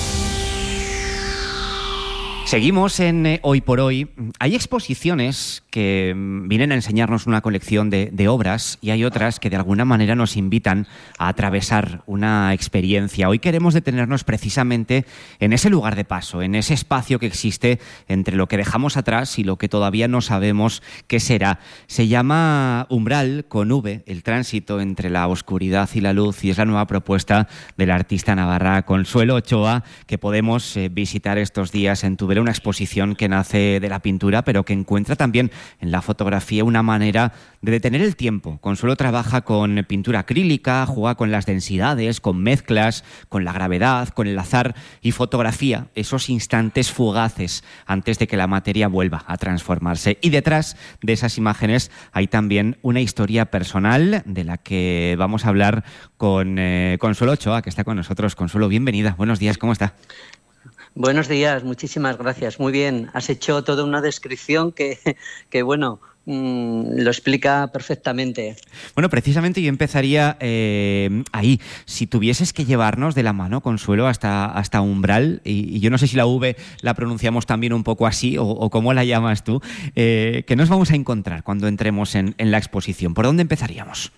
Seguimos en eh, Hoy por Hoy. Hay exposiciones que que vienen a enseñarnos una colección de, de obras y hay otras que de alguna manera nos invitan a atravesar una experiencia. Hoy queremos detenernos precisamente en ese lugar de paso, en ese espacio que existe entre lo que dejamos atrás y lo que todavía no sabemos qué será. Se llama Umbral, con V, el tránsito entre la oscuridad y la luz, y es la nueva propuesta de la artista navarra Consuelo Ochoa, que podemos eh, visitar estos días en Tudela, una exposición que nace de la pintura, pero que encuentra también en la fotografía una manera de detener el tiempo. Consuelo trabaja con pintura acrílica, juega con las densidades, con mezclas, con la gravedad, con el azar, y fotografía esos instantes fugaces antes de que la materia vuelva a transformarse. Y detrás de esas imágenes hay también una historia personal de la que vamos a hablar con eh, Consuelo Ochoa, que está con nosotros. Consuelo, bienvenida. Buenos días, ¿cómo está? Buenos días, muchísimas gracias. Muy bien, has hecho toda una descripción que, que bueno, mmm, lo explica perfectamente. Bueno, precisamente yo empezaría eh, ahí. Si tuvieses que llevarnos de la mano, Consuelo, hasta, hasta Umbral, y, y yo no sé si la V la pronunciamos también un poco así, o, o cómo la llamas tú, eh, ¿qué nos vamos a encontrar cuando entremos en, en la exposición? ¿Por dónde empezaríamos?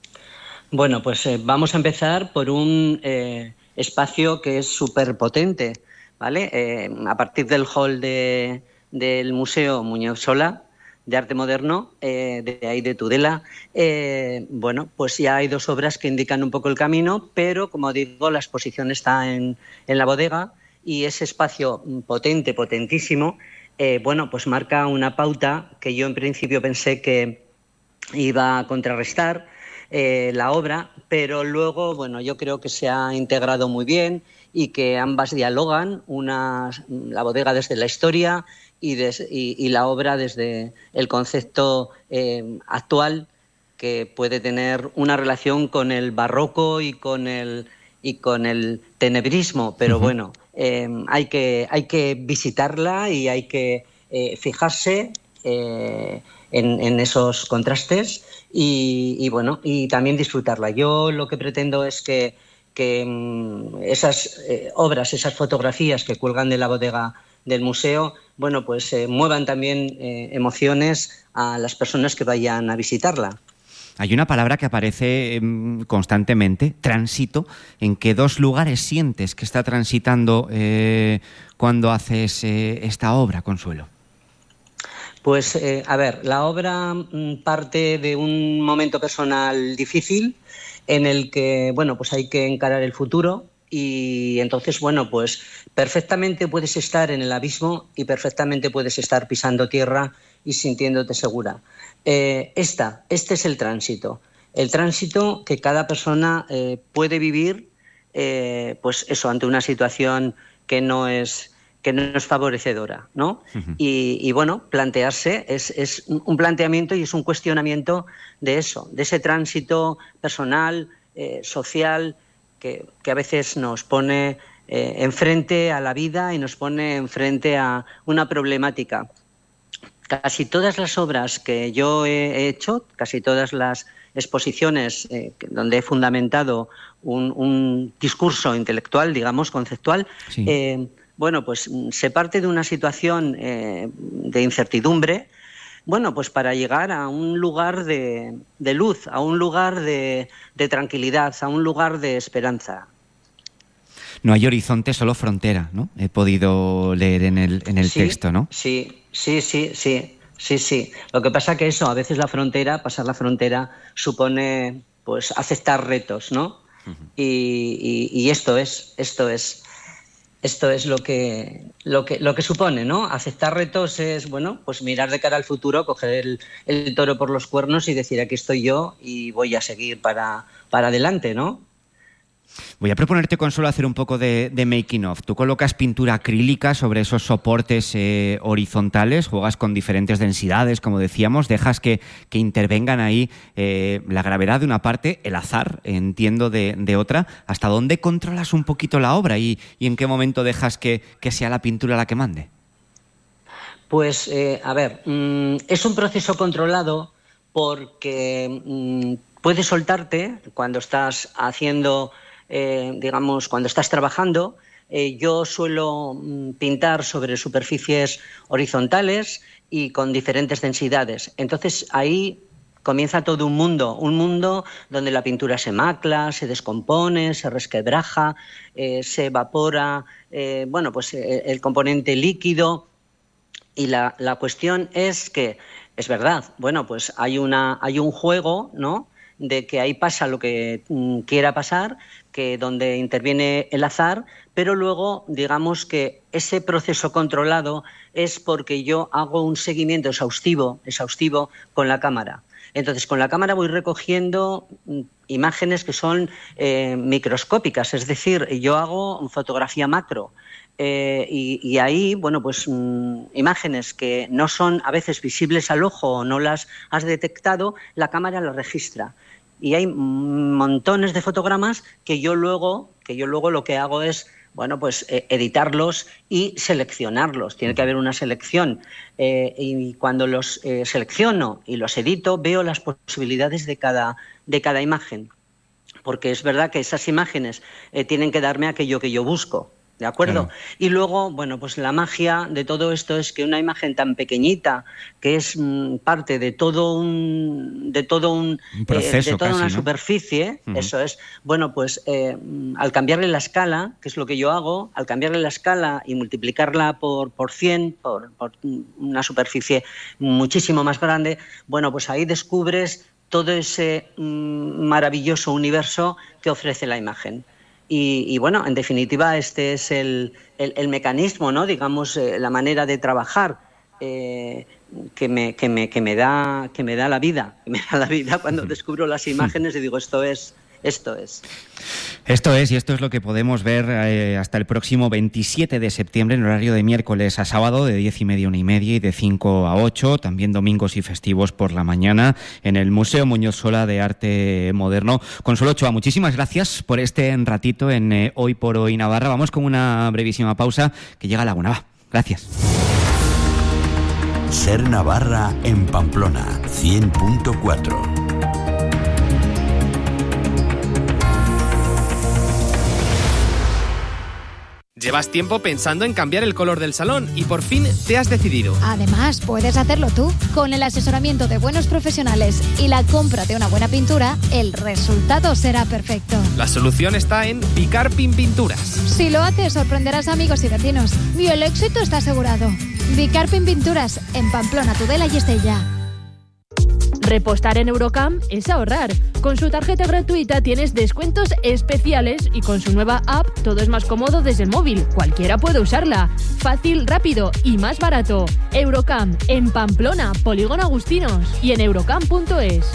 Bueno, pues eh, vamos a empezar por un eh, espacio que es súper potente, ¿vale? Eh, a partir del hall de, del Museo Muñoz Sola de Arte Moderno, eh, de ahí de Tudela, eh, bueno, pues ya hay dos obras que indican un poco el camino, pero como digo, la exposición está en, en la bodega y ese espacio potente, potentísimo, eh, bueno, pues marca una pauta que yo en principio pensé que iba a contrarrestar eh, la obra, pero luego, bueno, yo creo que se ha integrado muy bien y que ambas dialogan, una, la bodega desde la historia y, des, y, y la obra desde el concepto eh, actual, que puede tener una relación con el barroco y con el, y con el tenebrismo, pero uh-huh. bueno, eh, hay, que, hay que visitarla y hay que eh, fijarse eh, en, en esos contrastes y, y, bueno, y también disfrutarla. Yo lo que pretendo es que que esas eh, obras, esas fotografías que cuelgan de la bodega del museo, bueno, pues eh, muevan también eh, emociones a las personas que vayan a visitarla. Hay una palabra que aparece eh, constantemente, tránsito. ¿En qué dos lugares sientes que está transitando eh, cuando haces eh, esta obra, Consuelo? Pues, eh, a ver, la obra mm, parte de un momento personal difícil, en el que, bueno, pues hay que encarar el futuro y entonces, bueno, pues perfectamente puedes estar en el abismo y perfectamente puedes estar pisando tierra y sintiéndote segura. Eh, esta, este es el tránsito, el tránsito que cada persona eh, puede vivir, eh, pues eso, ante una situación que no es que no es favorecedora, ¿no? Uh-huh. Y, y bueno, plantearse es, es un planteamiento y es un cuestionamiento de eso, de ese tránsito personal, eh, social, que, que a veces nos pone eh, enfrente a la vida y nos pone enfrente a una problemática. Casi todas las obras que yo he hecho, casi todas las exposiciones eh, donde he fundamentado un, un discurso intelectual, digamos, conceptual, sí. eh, bueno, pues se parte de una situación eh, de incertidumbre, bueno, pues para llegar a un lugar de, de luz, a un lugar de, de tranquilidad, a un lugar de esperanza. No hay horizonte, solo frontera, ¿no? He podido leer en el, en el sí, texto, ¿no? Sí, sí, sí, sí, sí, sí. Lo que pasa que eso, a veces la frontera, pasar la frontera, supone, pues, aceptar retos, ¿no? Uh-huh. y, y, y esto es, esto es... Esto es lo que, lo que lo que supone, ¿no? Aceptar retos es, bueno, pues mirar de cara al futuro, coger el, el toro por los cuernos y decir, aquí estoy yo y voy a seguir para, para adelante, ¿no? Voy a proponerte, Consuelo, hacer un poco de, de making of. Tú colocas pintura acrílica sobre esos soportes eh, horizontales, juegas con diferentes densidades, como decíamos, dejas que, que intervengan ahí eh, la gravedad de una parte, el azar, entiendo, de, de otra. ¿Hasta dónde controlas un poquito la obra y, y en qué momento dejas que, que sea la pintura la que mande? Pues, eh, a ver, mmm, es un proceso controlado porque mmm, puedes soltarte cuando estás haciendo... Eh, digamos, cuando estás trabajando, eh, yo suelo mm, pintar sobre superficies horizontales y con diferentes densidades. Entonces ahí comienza todo un mundo, un mundo donde la pintura se macla, se descompone, se resquebraja, eh, se evapora, eh, bueno, pues eh, el componente líquido. Y la, la cuestión es que, es verdad, bueno, pues hay, una, hay un juego, ¿no?, de que ahí pasa lo que mm, quiera pasar, que donde interviene el azar, pero luego, digamos que ese proceso controlado es porque yo hago un seguimiento exhaustivo, exhaustivo con la cámara. Entonces, con la cámara voy recogiendo imágenes que son eh, microscópicas, es decir, yo hago fotografía macro. Eh, y, y ahí, bueno, pues mmm, imágenes que no son a veces visibles al ojo o no las has detectado, la cámara las registra. Y hay montones de fotogramas que yo luego, que yo luego lo que hago es, bueno, pues eh, editarlos y seleccionarlos. Tiene que haber una selección. Eh, y cuando los eh, selecciono y los edito, veo las posibilidades de cada, de cada imagen. Porque es verdad que esas imágenes eh, tienen que darme aquello que yo busco. ¿De acuerdo? Claro. Y luego, bueno, pues la magia de todo esto es que una imagen tan pequeñita, que es mm, parte de todo un, de todo un, un proceso, eh, de toda casi, una ¿no? superficie, uh-huh. Eso es, bueno, pues eh, al cambiarle la escala, que es lo que yo hago, al cambiarle la escala y multiplicarla por, por cien, por, por una superficie muchísimo más grande, bueno, pues ahí descubres todo ese mm, maravilloso universo que ofrece la imagen. Y, y bueno, en definitiva, este es el, el, el mecanismo, ¿no? Digamos, eh, la manera de trabajar eh, que, me, que, me, que, me da, que me da la vida. Que me da la vida cuando descubro las imágenes y digo, esto es... Esto es. Esto es, y esto es lo que podemos ver eh, hasta el próximo veintisiete de septiembre en horario de miércoles a sábado de diez y media a una y media y de cinco a ocho, también domingos y festivos por la mañana en el Museo Muñoz Sola de Arte Moderno. Consuelo Ochoa, muchísimas gracias por este ratito en eh, Hoy por Hoy Navarra. Vamos con una brevísima pausa que llega a Laguna. Va, gracias. Ser Navarra en Pamplona, cien punto cuatro. Llevas tiempo pensando en cambiar el color del salón y por fin te has decidido. Además, puedes hacerlo tú. Con el asesoramiento de buenos profesionales y la compra de una buena pintura, el resultado será perfecto. La solución está en Bicarpin Pinturas. Si lo haces, sorprenderás a amigos y vecinos. Y el éxito está asegurado. Bicarpin Pinturas, en Pamplona, Tudela y Estella. Repostar en Eurocam es ahorrar. Con su tarjeta gratuita tienes descuentos especiales y con su nueva app todo es más cómodo desde el móvil. Cualquiera puede usarla. Fácil, rápido y más barato. Eurocam, en Pamplona, Polígono Agustinos y en eurocam punto es.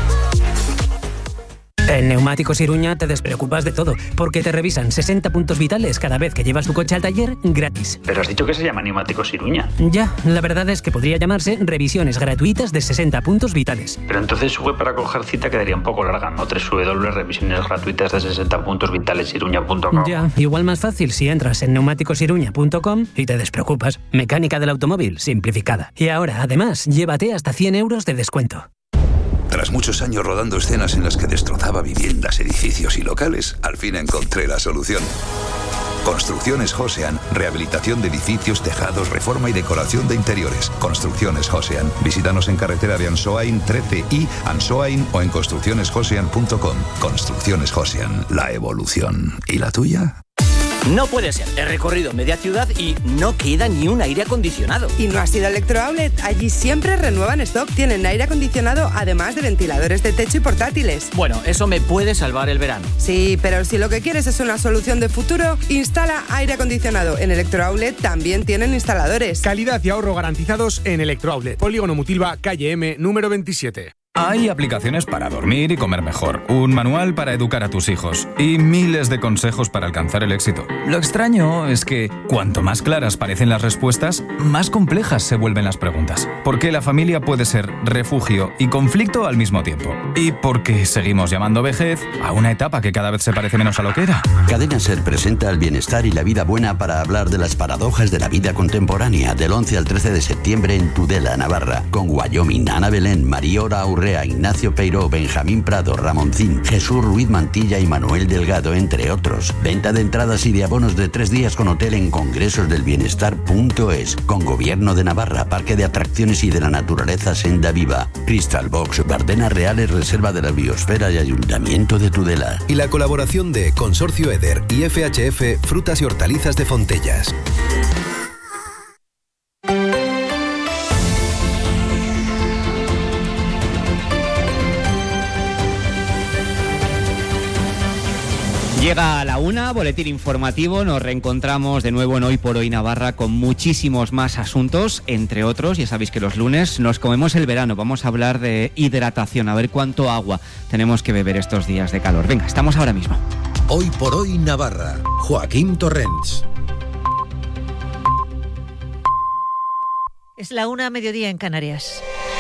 En Neumáticos Iruña te despreocupas de todo, porque te revisan sesenta puntos vitales cada vez que llevas tu coche al taller gratis. Pero has dicho que se llama Neumáticos Iruña. Ya, la verdad es que podría llamarse revisiones gratuitas de sesenta puntos vitales. Pero entonces su web para coger cita quedaría un poco larga, ¿no? doble u doble u doble u punto revisiones gratuitas de sesenta puntos vitales iruña punto com. Ya, igual más fácil si entras en neumáticos iruña punto com y te despreocupas. Mecánica del automóvil simplificada. Y ahora, además, llévate hasta cien euros de descuento. Tras muchos años rodando escenas en las que destrozaba viviendas, edificios y locales, al fin encontré la solución. Construcciones Josean, rehabilitación de edificios, tejados, reforma y decoración de interiores. Construcciones Josean. Visítanos en carretera de Ansoain trece y Ansoain o en construcciones josean punto com. Construcciones Josean, la evolución. ¿Y la tuya? No puede ser. He recorrido media ciudad y no queda ni un aire acondicionado. ¿Y no has ido a Electrooutlet? Allí siempre renuevan stock. Tienen aire acondicionado, además de ventiladores de techo y portátiles. Bueno, eso me puede salvar el verano. Sí, pero si lo que quieres es una solución de futuro, instala aire acondicionado. En Electrooutlet también tienen instaladores. Calidad y ahorro garantizados en Electrooutlet. Polígono Mutilva, calle M, número veintisiete. Hay aplicaciones para dormir y comer mejor, un manual para educar a tus hijos y miles de consejos para alcanzar el éxito. Lo extraño es que cuanto más claras parecen las respuestas, más complejas se vuelven las preguntas. Porque la familia puede ser refugio y conflicto al mismo tiempo. Y porque seguimos llamando vejez a una etapa que cada vez se parece menos a lo que era. Cadena Ser presenta el bienestar y la vida buena para hablar de las paradojas de la vida contemporánea del once al trece de septiembre en Tudela, Navarra, con Wyoming, Ana Belén, Mariora Aurre Urrea, Ignacio Peiró, Benjamín Prado, Ramoncín, Jesús Ruiz Mantilla y Manuel Delgado, entre otros. Venta de entradas y de abonos de tres días con hotel en congresos del bienestar punto es. Con Gobierno de Navarra, Parque de Atracciones y de la Naturaleza Senda Viva. Crystal Box, Bardenas Reales, Reserva de la Biosfera y Ayuntamiento de Tudela. Y la colaboración de Consorcio Eder y F H F Frutas y Hortalizas de Fontellas. Llega a la una, boletín informativo, nos reencontramos de nuevo en Hoy por Hoy Navarra con muchísimos más asuntos, entre otros, ya sabéis que los lunes nos comemos el verano, vamos a hablar de hidratación, a ver cuánto agua tenemos que beber estos días de calor. Venga, estamos ahora mismo. Hoy por Hoy Navarra, Joaquín Torrents. Es la una, mediodía en Canarias.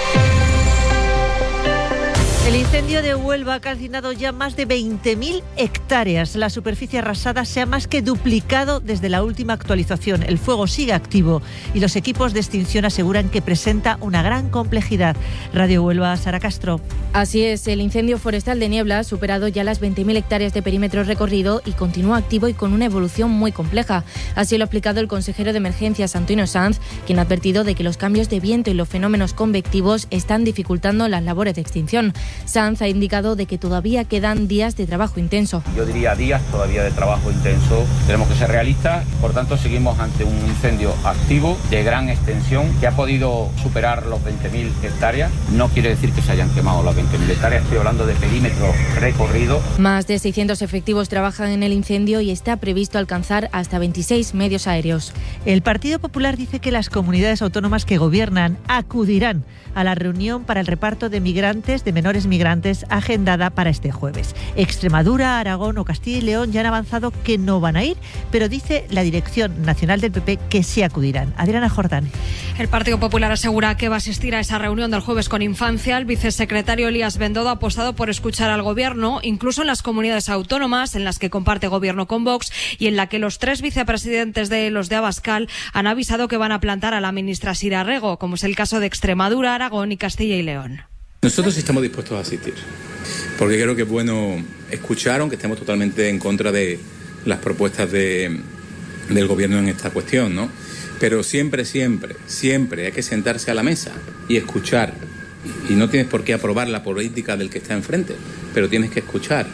El incendio de Huelva ha calcinado ya más de veinte mil hectáreas. La superficie arrasada se ha más que duplicado desde la última actualización. El fuego sigue activo y los equipos de extinción aseguran que presenta una gran complejidad. Radio Huelva, Sara Castro. Así es, el incendio forestal de Niebla ha superado ya las veinte mil hectáreas de perímetro recorrido y continúa activo y con una evolución muy compleja. Así lo ha explicado el consejero de Emergencias, Antonio Sanz, quien ha advertido de que los cambios de viento y los fenómenos convectivos están dificultando las labores de extinción. Sanz ha indicado de que todavía quedan días de trabajo intenso. Yo diría días todavía de trabajo intenso. Tenemos que ser realistas, por tanto seguimos ante un incendio activo de gran extensión que ha podido superar los veinte mil hectáreas. No quiere decir que se hayan quemado las veinte mil hectáreas, estoy hablando de perímetro recorrido. Más de seiscientos efectivos trabajan en el incendio y está previsto alcanzar hasta veintiséis medios aéreos. El Partido Popular dice que las comunidades autónomas que gobiernan acudirán a la reunión para el reparto de migrantes, de menores migrantes, agendada para este jueves. Extremadura, Aragón o Castilla y León ya han avanzado que no van a ir, pero dice la Dirección Nacional del P P que sí acudirán. Adriana Jordán. El Partido Popular asegura que va a asistir a esa reunión del jueves con Infancia. El vicesecretario Elías Bendodo ha apostado por escuchar al Gobierno, incluso en las comunidades autónomas en las que comparte Gobierno con Vox y en la que los tres vicepresidentes de los de Abascal han avisado que van a plantar a la ministra Sira Rego, como es el caso de Extremadura, Aragón y Castilla y León. Nosotros estamos dispuestos a asistir, porque creo que es bueno escuchar, aunque estemos totalmente en contra de las propuestas de, del Gobierno en esta cuestión, ¿no? Pero siempre, siempre, siempre hay que sentarse a la mesa y escuchar. Y no tienes por qué aprobar la política del que está enfrente, pero tienes que escuchar.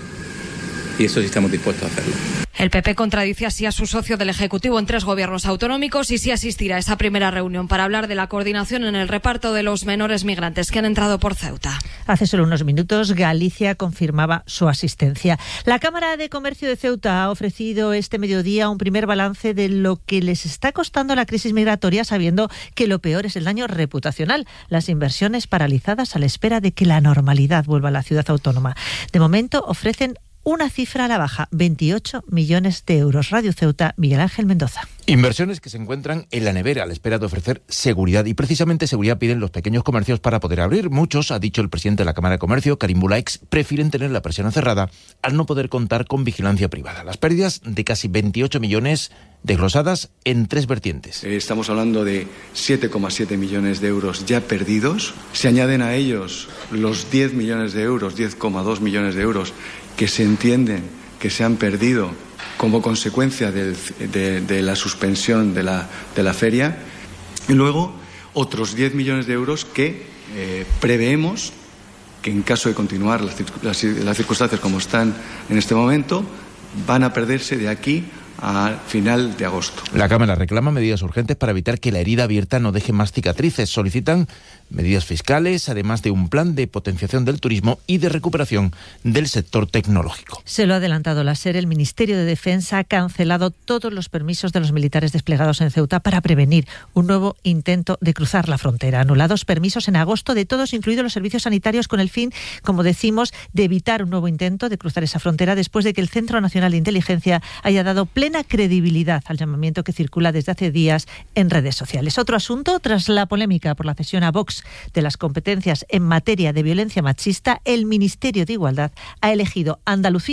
Y eso sí estamos dispuestos a hacerlo. El P P contradice así a su socio del Ejecutivo en tres gobiernos autonómicos y sí asistirá a esa primera reunión para hablar de la coordinación en el reparto de los menores migrantes que han entrado por Ceuta. Hace solo unos minutos Galicia confirmaba su asistencia. La Cámara de Comercio de Ceuta ha ofrecido este mediodía un primer balance de lo que les está costando la crisis migratoria, sabiendo que lo peor es el daño reputacional, las inversiones paralizadas a la espera de que la normalidad vuelva a la ciudad autónoma. De momento ofrecen una cifra a la baja, veintiocho millones de euros. Radio Ceuta, Miguel Ángel Mendoza. Inversiones que se encuentran en la nevera a la espera de ofrecer seguridad, y precisamente seguridad piden los pequeños comercios para poder abrir. Muchos, ha dicho el presidente de la Cámara de Comercio, Karim Bulaix, prefieren tener la persiana cerrada al no poder contar con vigilancia privada. Las pérdidas de casi veintiocho millones desglosadas en tres vertientes. Estamos hablando de siete coma siete millones de euros ya perdidos. Se añaden a ellos los diez millones de euros, diez coma dos millones de euros que se entienden que se han perdido como consecuencia del, de, de la suspensión de la, de la feria, y luego otros diez millones de euros que eh, preveemos que en caso de continuar las, las, las circunstancias como están en este momento, van a perderse de aquí a final de agosto. La Cámara reclama medidas urgentes para evitar que la herida abierta no deje más cicatrices. Solicitan medidas fiscales, además de un plan de potenciación del turismo y de recuperación del sector tecnológico. Se lo ha adelantado la SER. El Ministerio de Defensa ha cancelado todos los permisos de los militares desplegados en Ceuta para prevenir un nuevo intento de cruzar la frontera. Anulados permisos en agosto de todos, incluidos los servicios sanitarios, con el fin, como decimos, de evitar un nuevo intento de cruzar esa frontera después de que el Centro Nacional de Inteligencia haya dado plena credibilidad al llamamiento que circula desde hace días en redes sociales. Otro asunto, tras la polémica por la cesión a Vox de las competencias en materia de violencia machista, el Ministerio de Igualdad ha elegido Andalucía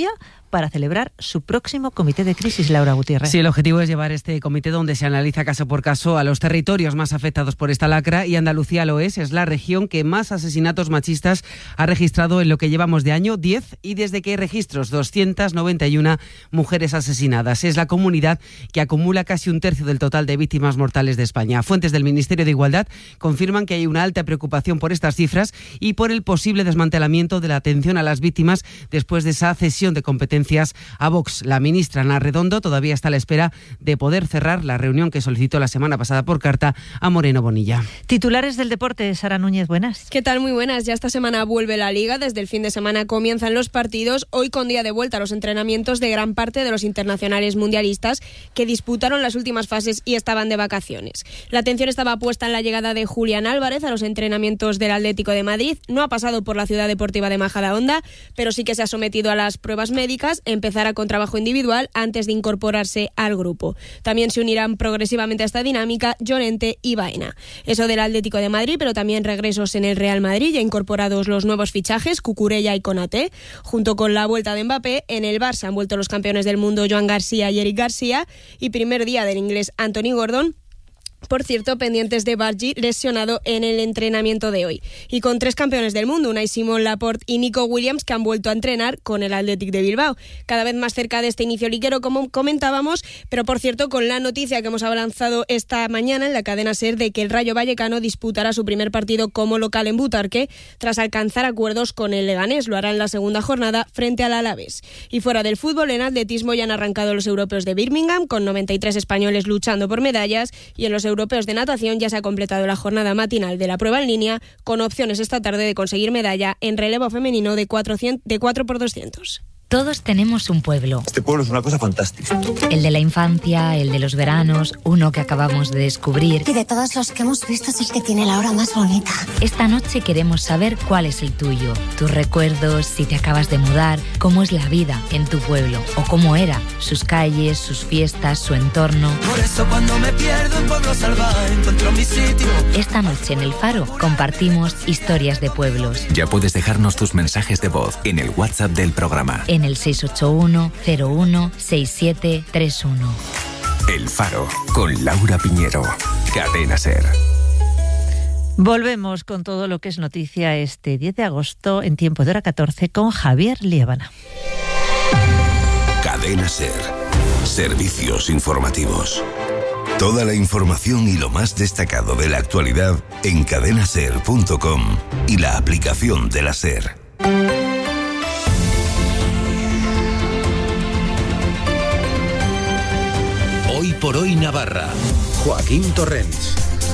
para celebrar su próximo comité de crisis, Laura Gutiérrez. Sí, el objetivo es llevar este comité donde se analiza caso por caso a los territorios más afectados por esta lacra, y Andalucía lo es, es la región que más asesinatos machistas ha registrado en lo que llevamos de año, diez, y desde que hay registros, doscientas noventa y una mujeres asesinadas. Es la comunidad que acumula casi un tercio del total de víctimas mortales de España. Fuentes del Ministerio de Igualdad confirman que hay una alta preocupación por estas cifras y por el posible desmantelamiento de la atención a las víctimas después de esa cesión de competencias a Vox. La ministra Ana Redondo todavía está a la espera de poder cerrar la reunión que solicitó la semana pasada por carta a Moreno Bonilla. Titulares del deporte, Sara Núñez, buenas. ¿Qué tal? Muy buenas. Ya esta semana vuelve la Liga. Desde el fin de semana comienzan los partidos. Hoy con día de vuelta a los entrenamientos de gran parte de los internacionales mundialistas que disputaron las últimas fases y estaban de vacaciones. La atención estaba puesta en la llegada de Julián Álvarez a los entrenamientos del Atlético de Madrid. No ha pasado por la Ciudad Deportiva de Majadahonda, pero sí que se ha sometido a las pruebas médicas. Empezará con trabajo individual antes de incorporarse al grupo. También se unirán progresivamente a esta dinámica Llorente y Baena. Eso del Atlético de Madrid, pero también regresos en el Real Madrid, ya incorporados los nuevos fichajes, Cucurella y Konaté. Junto con la vuelta de Mbappé, en el Barça han vuelto los campeones del mundo Joan García y Eric García, y primer día del inglés Anthony Gordon. Por cierto, pendientes de Bargi, lesionado en el entrenamiento de hoy. Y con tres campeones del mundo, Unai Simón, Laporte y Nico Williams, que han vuelto a entrenar con el Athletic de Bilbao. Cada vez más cerca de este inicio liguero, como comentábamos, pero por cierto, con la noticia que hemos avanzado esta mañana en la cadena SER de que el Rayo Vallecano disputará su primer partido como local en Butarque, tras alcanzar acuerdos con el Leganés. Lo hará en la segunda jornada frente al Alavés. Y fuera del fútbol, en atletismo ya han arrancado los europeos de Birmingham, con noventa y tres españoles luchando por medallas, y en los europeos de natación ya se ha completado la jornada matinal de la prueba en línea, con opciones esta tarde de conseguir medalla en relevo femenino de cuatro por doscientos. Todos tenemos un pueblo. Este pueblo es una cosa fantástica. El de la infancia, el de los veranos, uno que acabamos de descubrir. Y de todos los que hemos visto es el que tiene la hora más bonita. Esta noche queremos saber cuál es el tuyo, tus recuerdos, si te acabas de mudar, cómo es la vida en tu pueblo o cómo era, sus calles, sus fiestas, su entorno. Por eso cuando me pierdo en Pueblo Salvaje encuentro mi sitio. Esta noche en El Faro compartimos historias de pueblos. Ya puedes dejarnos tus mensajes de voz en el WhatsApp del programa. En el seis ocho uno cero uno seis siete tres uno. El Faro, con Laura Piñero. Cadena SER. Volvemos con todo lo que es noticia este diez de agosto en tiempo de hora catorce con Javier Liébana. Cadena SER. Servicios informativos. Toda la información y lo más destacado de la actualidad en cadena ser punto com y la aplicación de la SER. Hoy por hoy Navarra. Joaquín Torrens.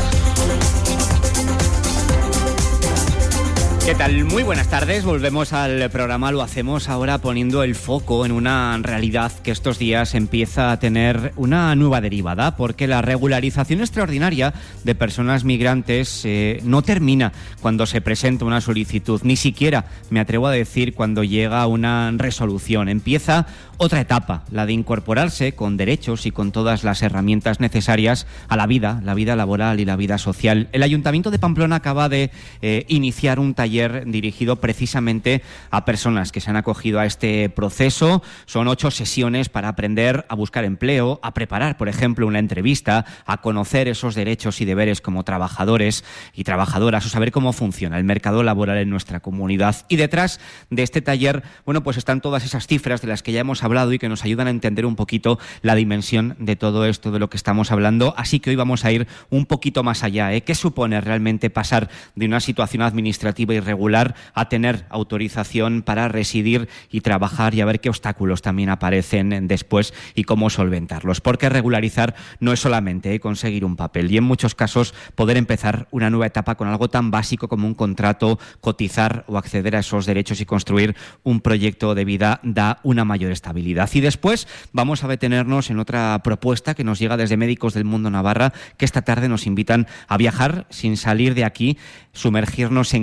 ¿Qué tal? Muy buenas tardes. Volvemos al programa. Lo hacemos ahora poniendo el foco en una realidad que estos días empieza a tener una nueva derivada, porque la regularización extraordinaria de personas migrantes eh, no termina cuando se presenta una solicitud, ni siquiera, me atrevo a decir, cuando llega una resolución. Empieza otra etapa, la de incorporarse con derechos y con todas las herramientas necesarias a la vida, la vida laboral y la vida social. El Ayuntamiento de Pamplona acaba de eh, iniciar un taller dirigido precisamente a personas que se han acogido a este proceso. Son ocho sesiones para aprender a buscar empleo, a preparar, por ejemplo, una entrevista, a conocer esos derechos y deberes como trabajadores y trabajadoras, o saber cómo funciona el mercado laboral en nuestra comunidad. Y detrás de este taller, bueno, pues están todas esas cifras de las que ya hemos hablado y que nos ayudan a entender un poquito la dimensión de todo esto de lo que estamos hablando. Así que hoy vamos a ir un poquito más allá, ¿eh? ¿Qué supone realmente pasar de una situación administrativa irregular a tener autorización para residir y trabajar, y a ver qué obstáculos también aparecen después y cómo solventarlos? Porque regularizar no es solamente ¿eh? conseguir un papel, y en muchos casos poder empezar una nueva etapa con algo tan básico como un contrato, cotizar o acceder a esos derechos y construir un proyecto de vida da una mayor estabilidad. Y después vamos a detenernos en otra propuesta que nos llega desde Médicos del Mundo Navarra, que esta tarde nos invitan a viajar sin salir de aquí, sumergirnos en Guatemala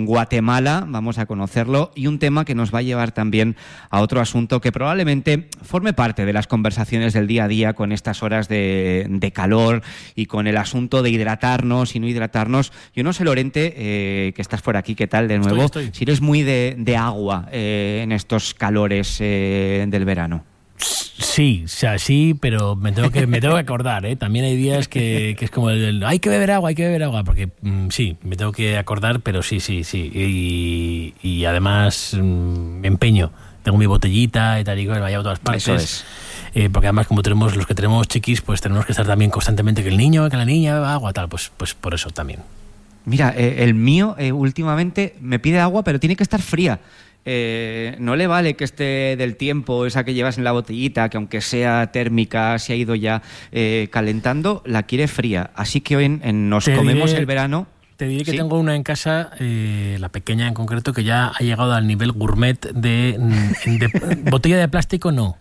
mala, vamos a conocerlo, y un tema que nos va a llevar también a otro asunto que probablemente forme parte de las conversaciones del día a día con estas horas de, de calor y con el asunto de hidratarnos y no hidratarnos. Yo no sé, Lorente, eh, que estás por aquí, ¿qué tal de nuevo? Estoy, estoy. Si eres muy de, de agua eh, en estos calores eh, del verano. Sí, o sea, sí, pero me tengo que me tengo que acordar, ¿eh? También hay días que, que es como el, el hay que beber agua, hay que beber agua, porque mmm, sí, me tengo que acordar, pero sí, sí, sí. Y, y además mmm, me empeño. Tengo mi botellita y tal y cual, vaya a todas partes. Eso es. Eh, porque además, como tenemos los que tenemos chiquis, pues tenemos que estar también constantemente que el niño, que la niña beba agua, tal, pues, pues por eso también. Mira, eh, el mío eh, últimamente me pide agua, pero tiene que estar fría. Eh, no le vale que esté del tiempo, esa que llevas en la botellita, que aunque sea térmica, se ha ido ya eh, calentando, la quiere fría. Así que hoy en, en Nos Te Comemos diré, el Verano... Te diré que ¿sí? tengo una en casa, eh, la pequeña en concreto, que ya ha llegado al nivel gourmet de, de botella de plástico, no.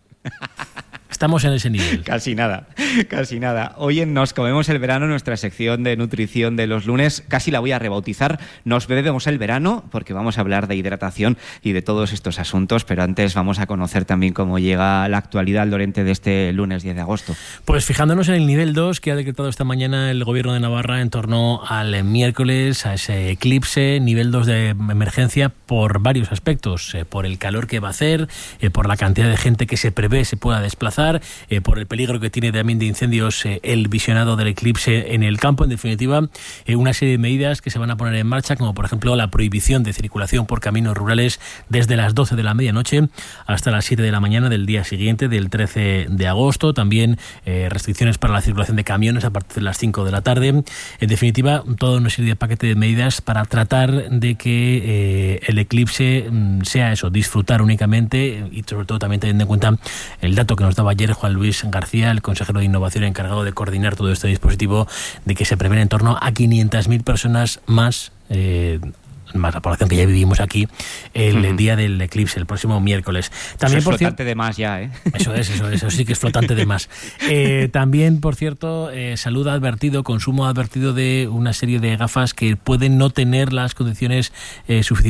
Estamos en ese nivel. Casi nada, casi nada. Hoy en Nos Comemos el Verano, nuestra sección de nutrición de los lunes, casi la voy a rebautizar. Nos bebemos el verano, porque vamos a hablar de hidratación y de todos estos asuntos, pero antes vamos a conocer también cómo llega la actualidad, Lorente, de este lunes diez de agosto. Pues fijándonos en el nivel dos que ha decretado esta mañana el Gobierno de Navarra en torno al miércoles, a ese eclipse, nivel dos de emergencia por varios aspectos, eh, por el calor que va a hacer, eh, por la cantidad de gente que se prevé se pueda desplazar, Eh, por el peligro que tiene también de incendios eh, el visionado del eclipse en el campo. En definitiva, eh, una serie de medidas que se van a poner en marcha, como por ejemplo la prohibición de circulación por caminos rurales desde las doce de la medianoche hasta las siete de la mañana del día siguiente, del trece de agosto. También eh, restricciones para la circulación de camiones a partir de las cinco de la tarde. En definitiva, toda una serie de paquete de medidas para tratar de que eh, el eclipse mm, sea eso, disfrutar únicamente, y sobre todo también teniendo en cuenta el dato que nos daba ayer Juan Luis García, el consejero de Innovación encargado de coordinar todo este dispositivo, de que se prevén en torno a quinientas mil personas más, eh, más la población que ya vivimos aquí, el uh-huh. día del eclipse, el próximo miércoles. También, eso es por flotante cier- de más ya, ¿eh? Eso es, eso es, eso sí que es flotante de más. Eh, también, por cierto, eh, Salud ha advertido, Consumo ha advertido de una serie de gafas que pueden no tener las condiciones eh, suficientes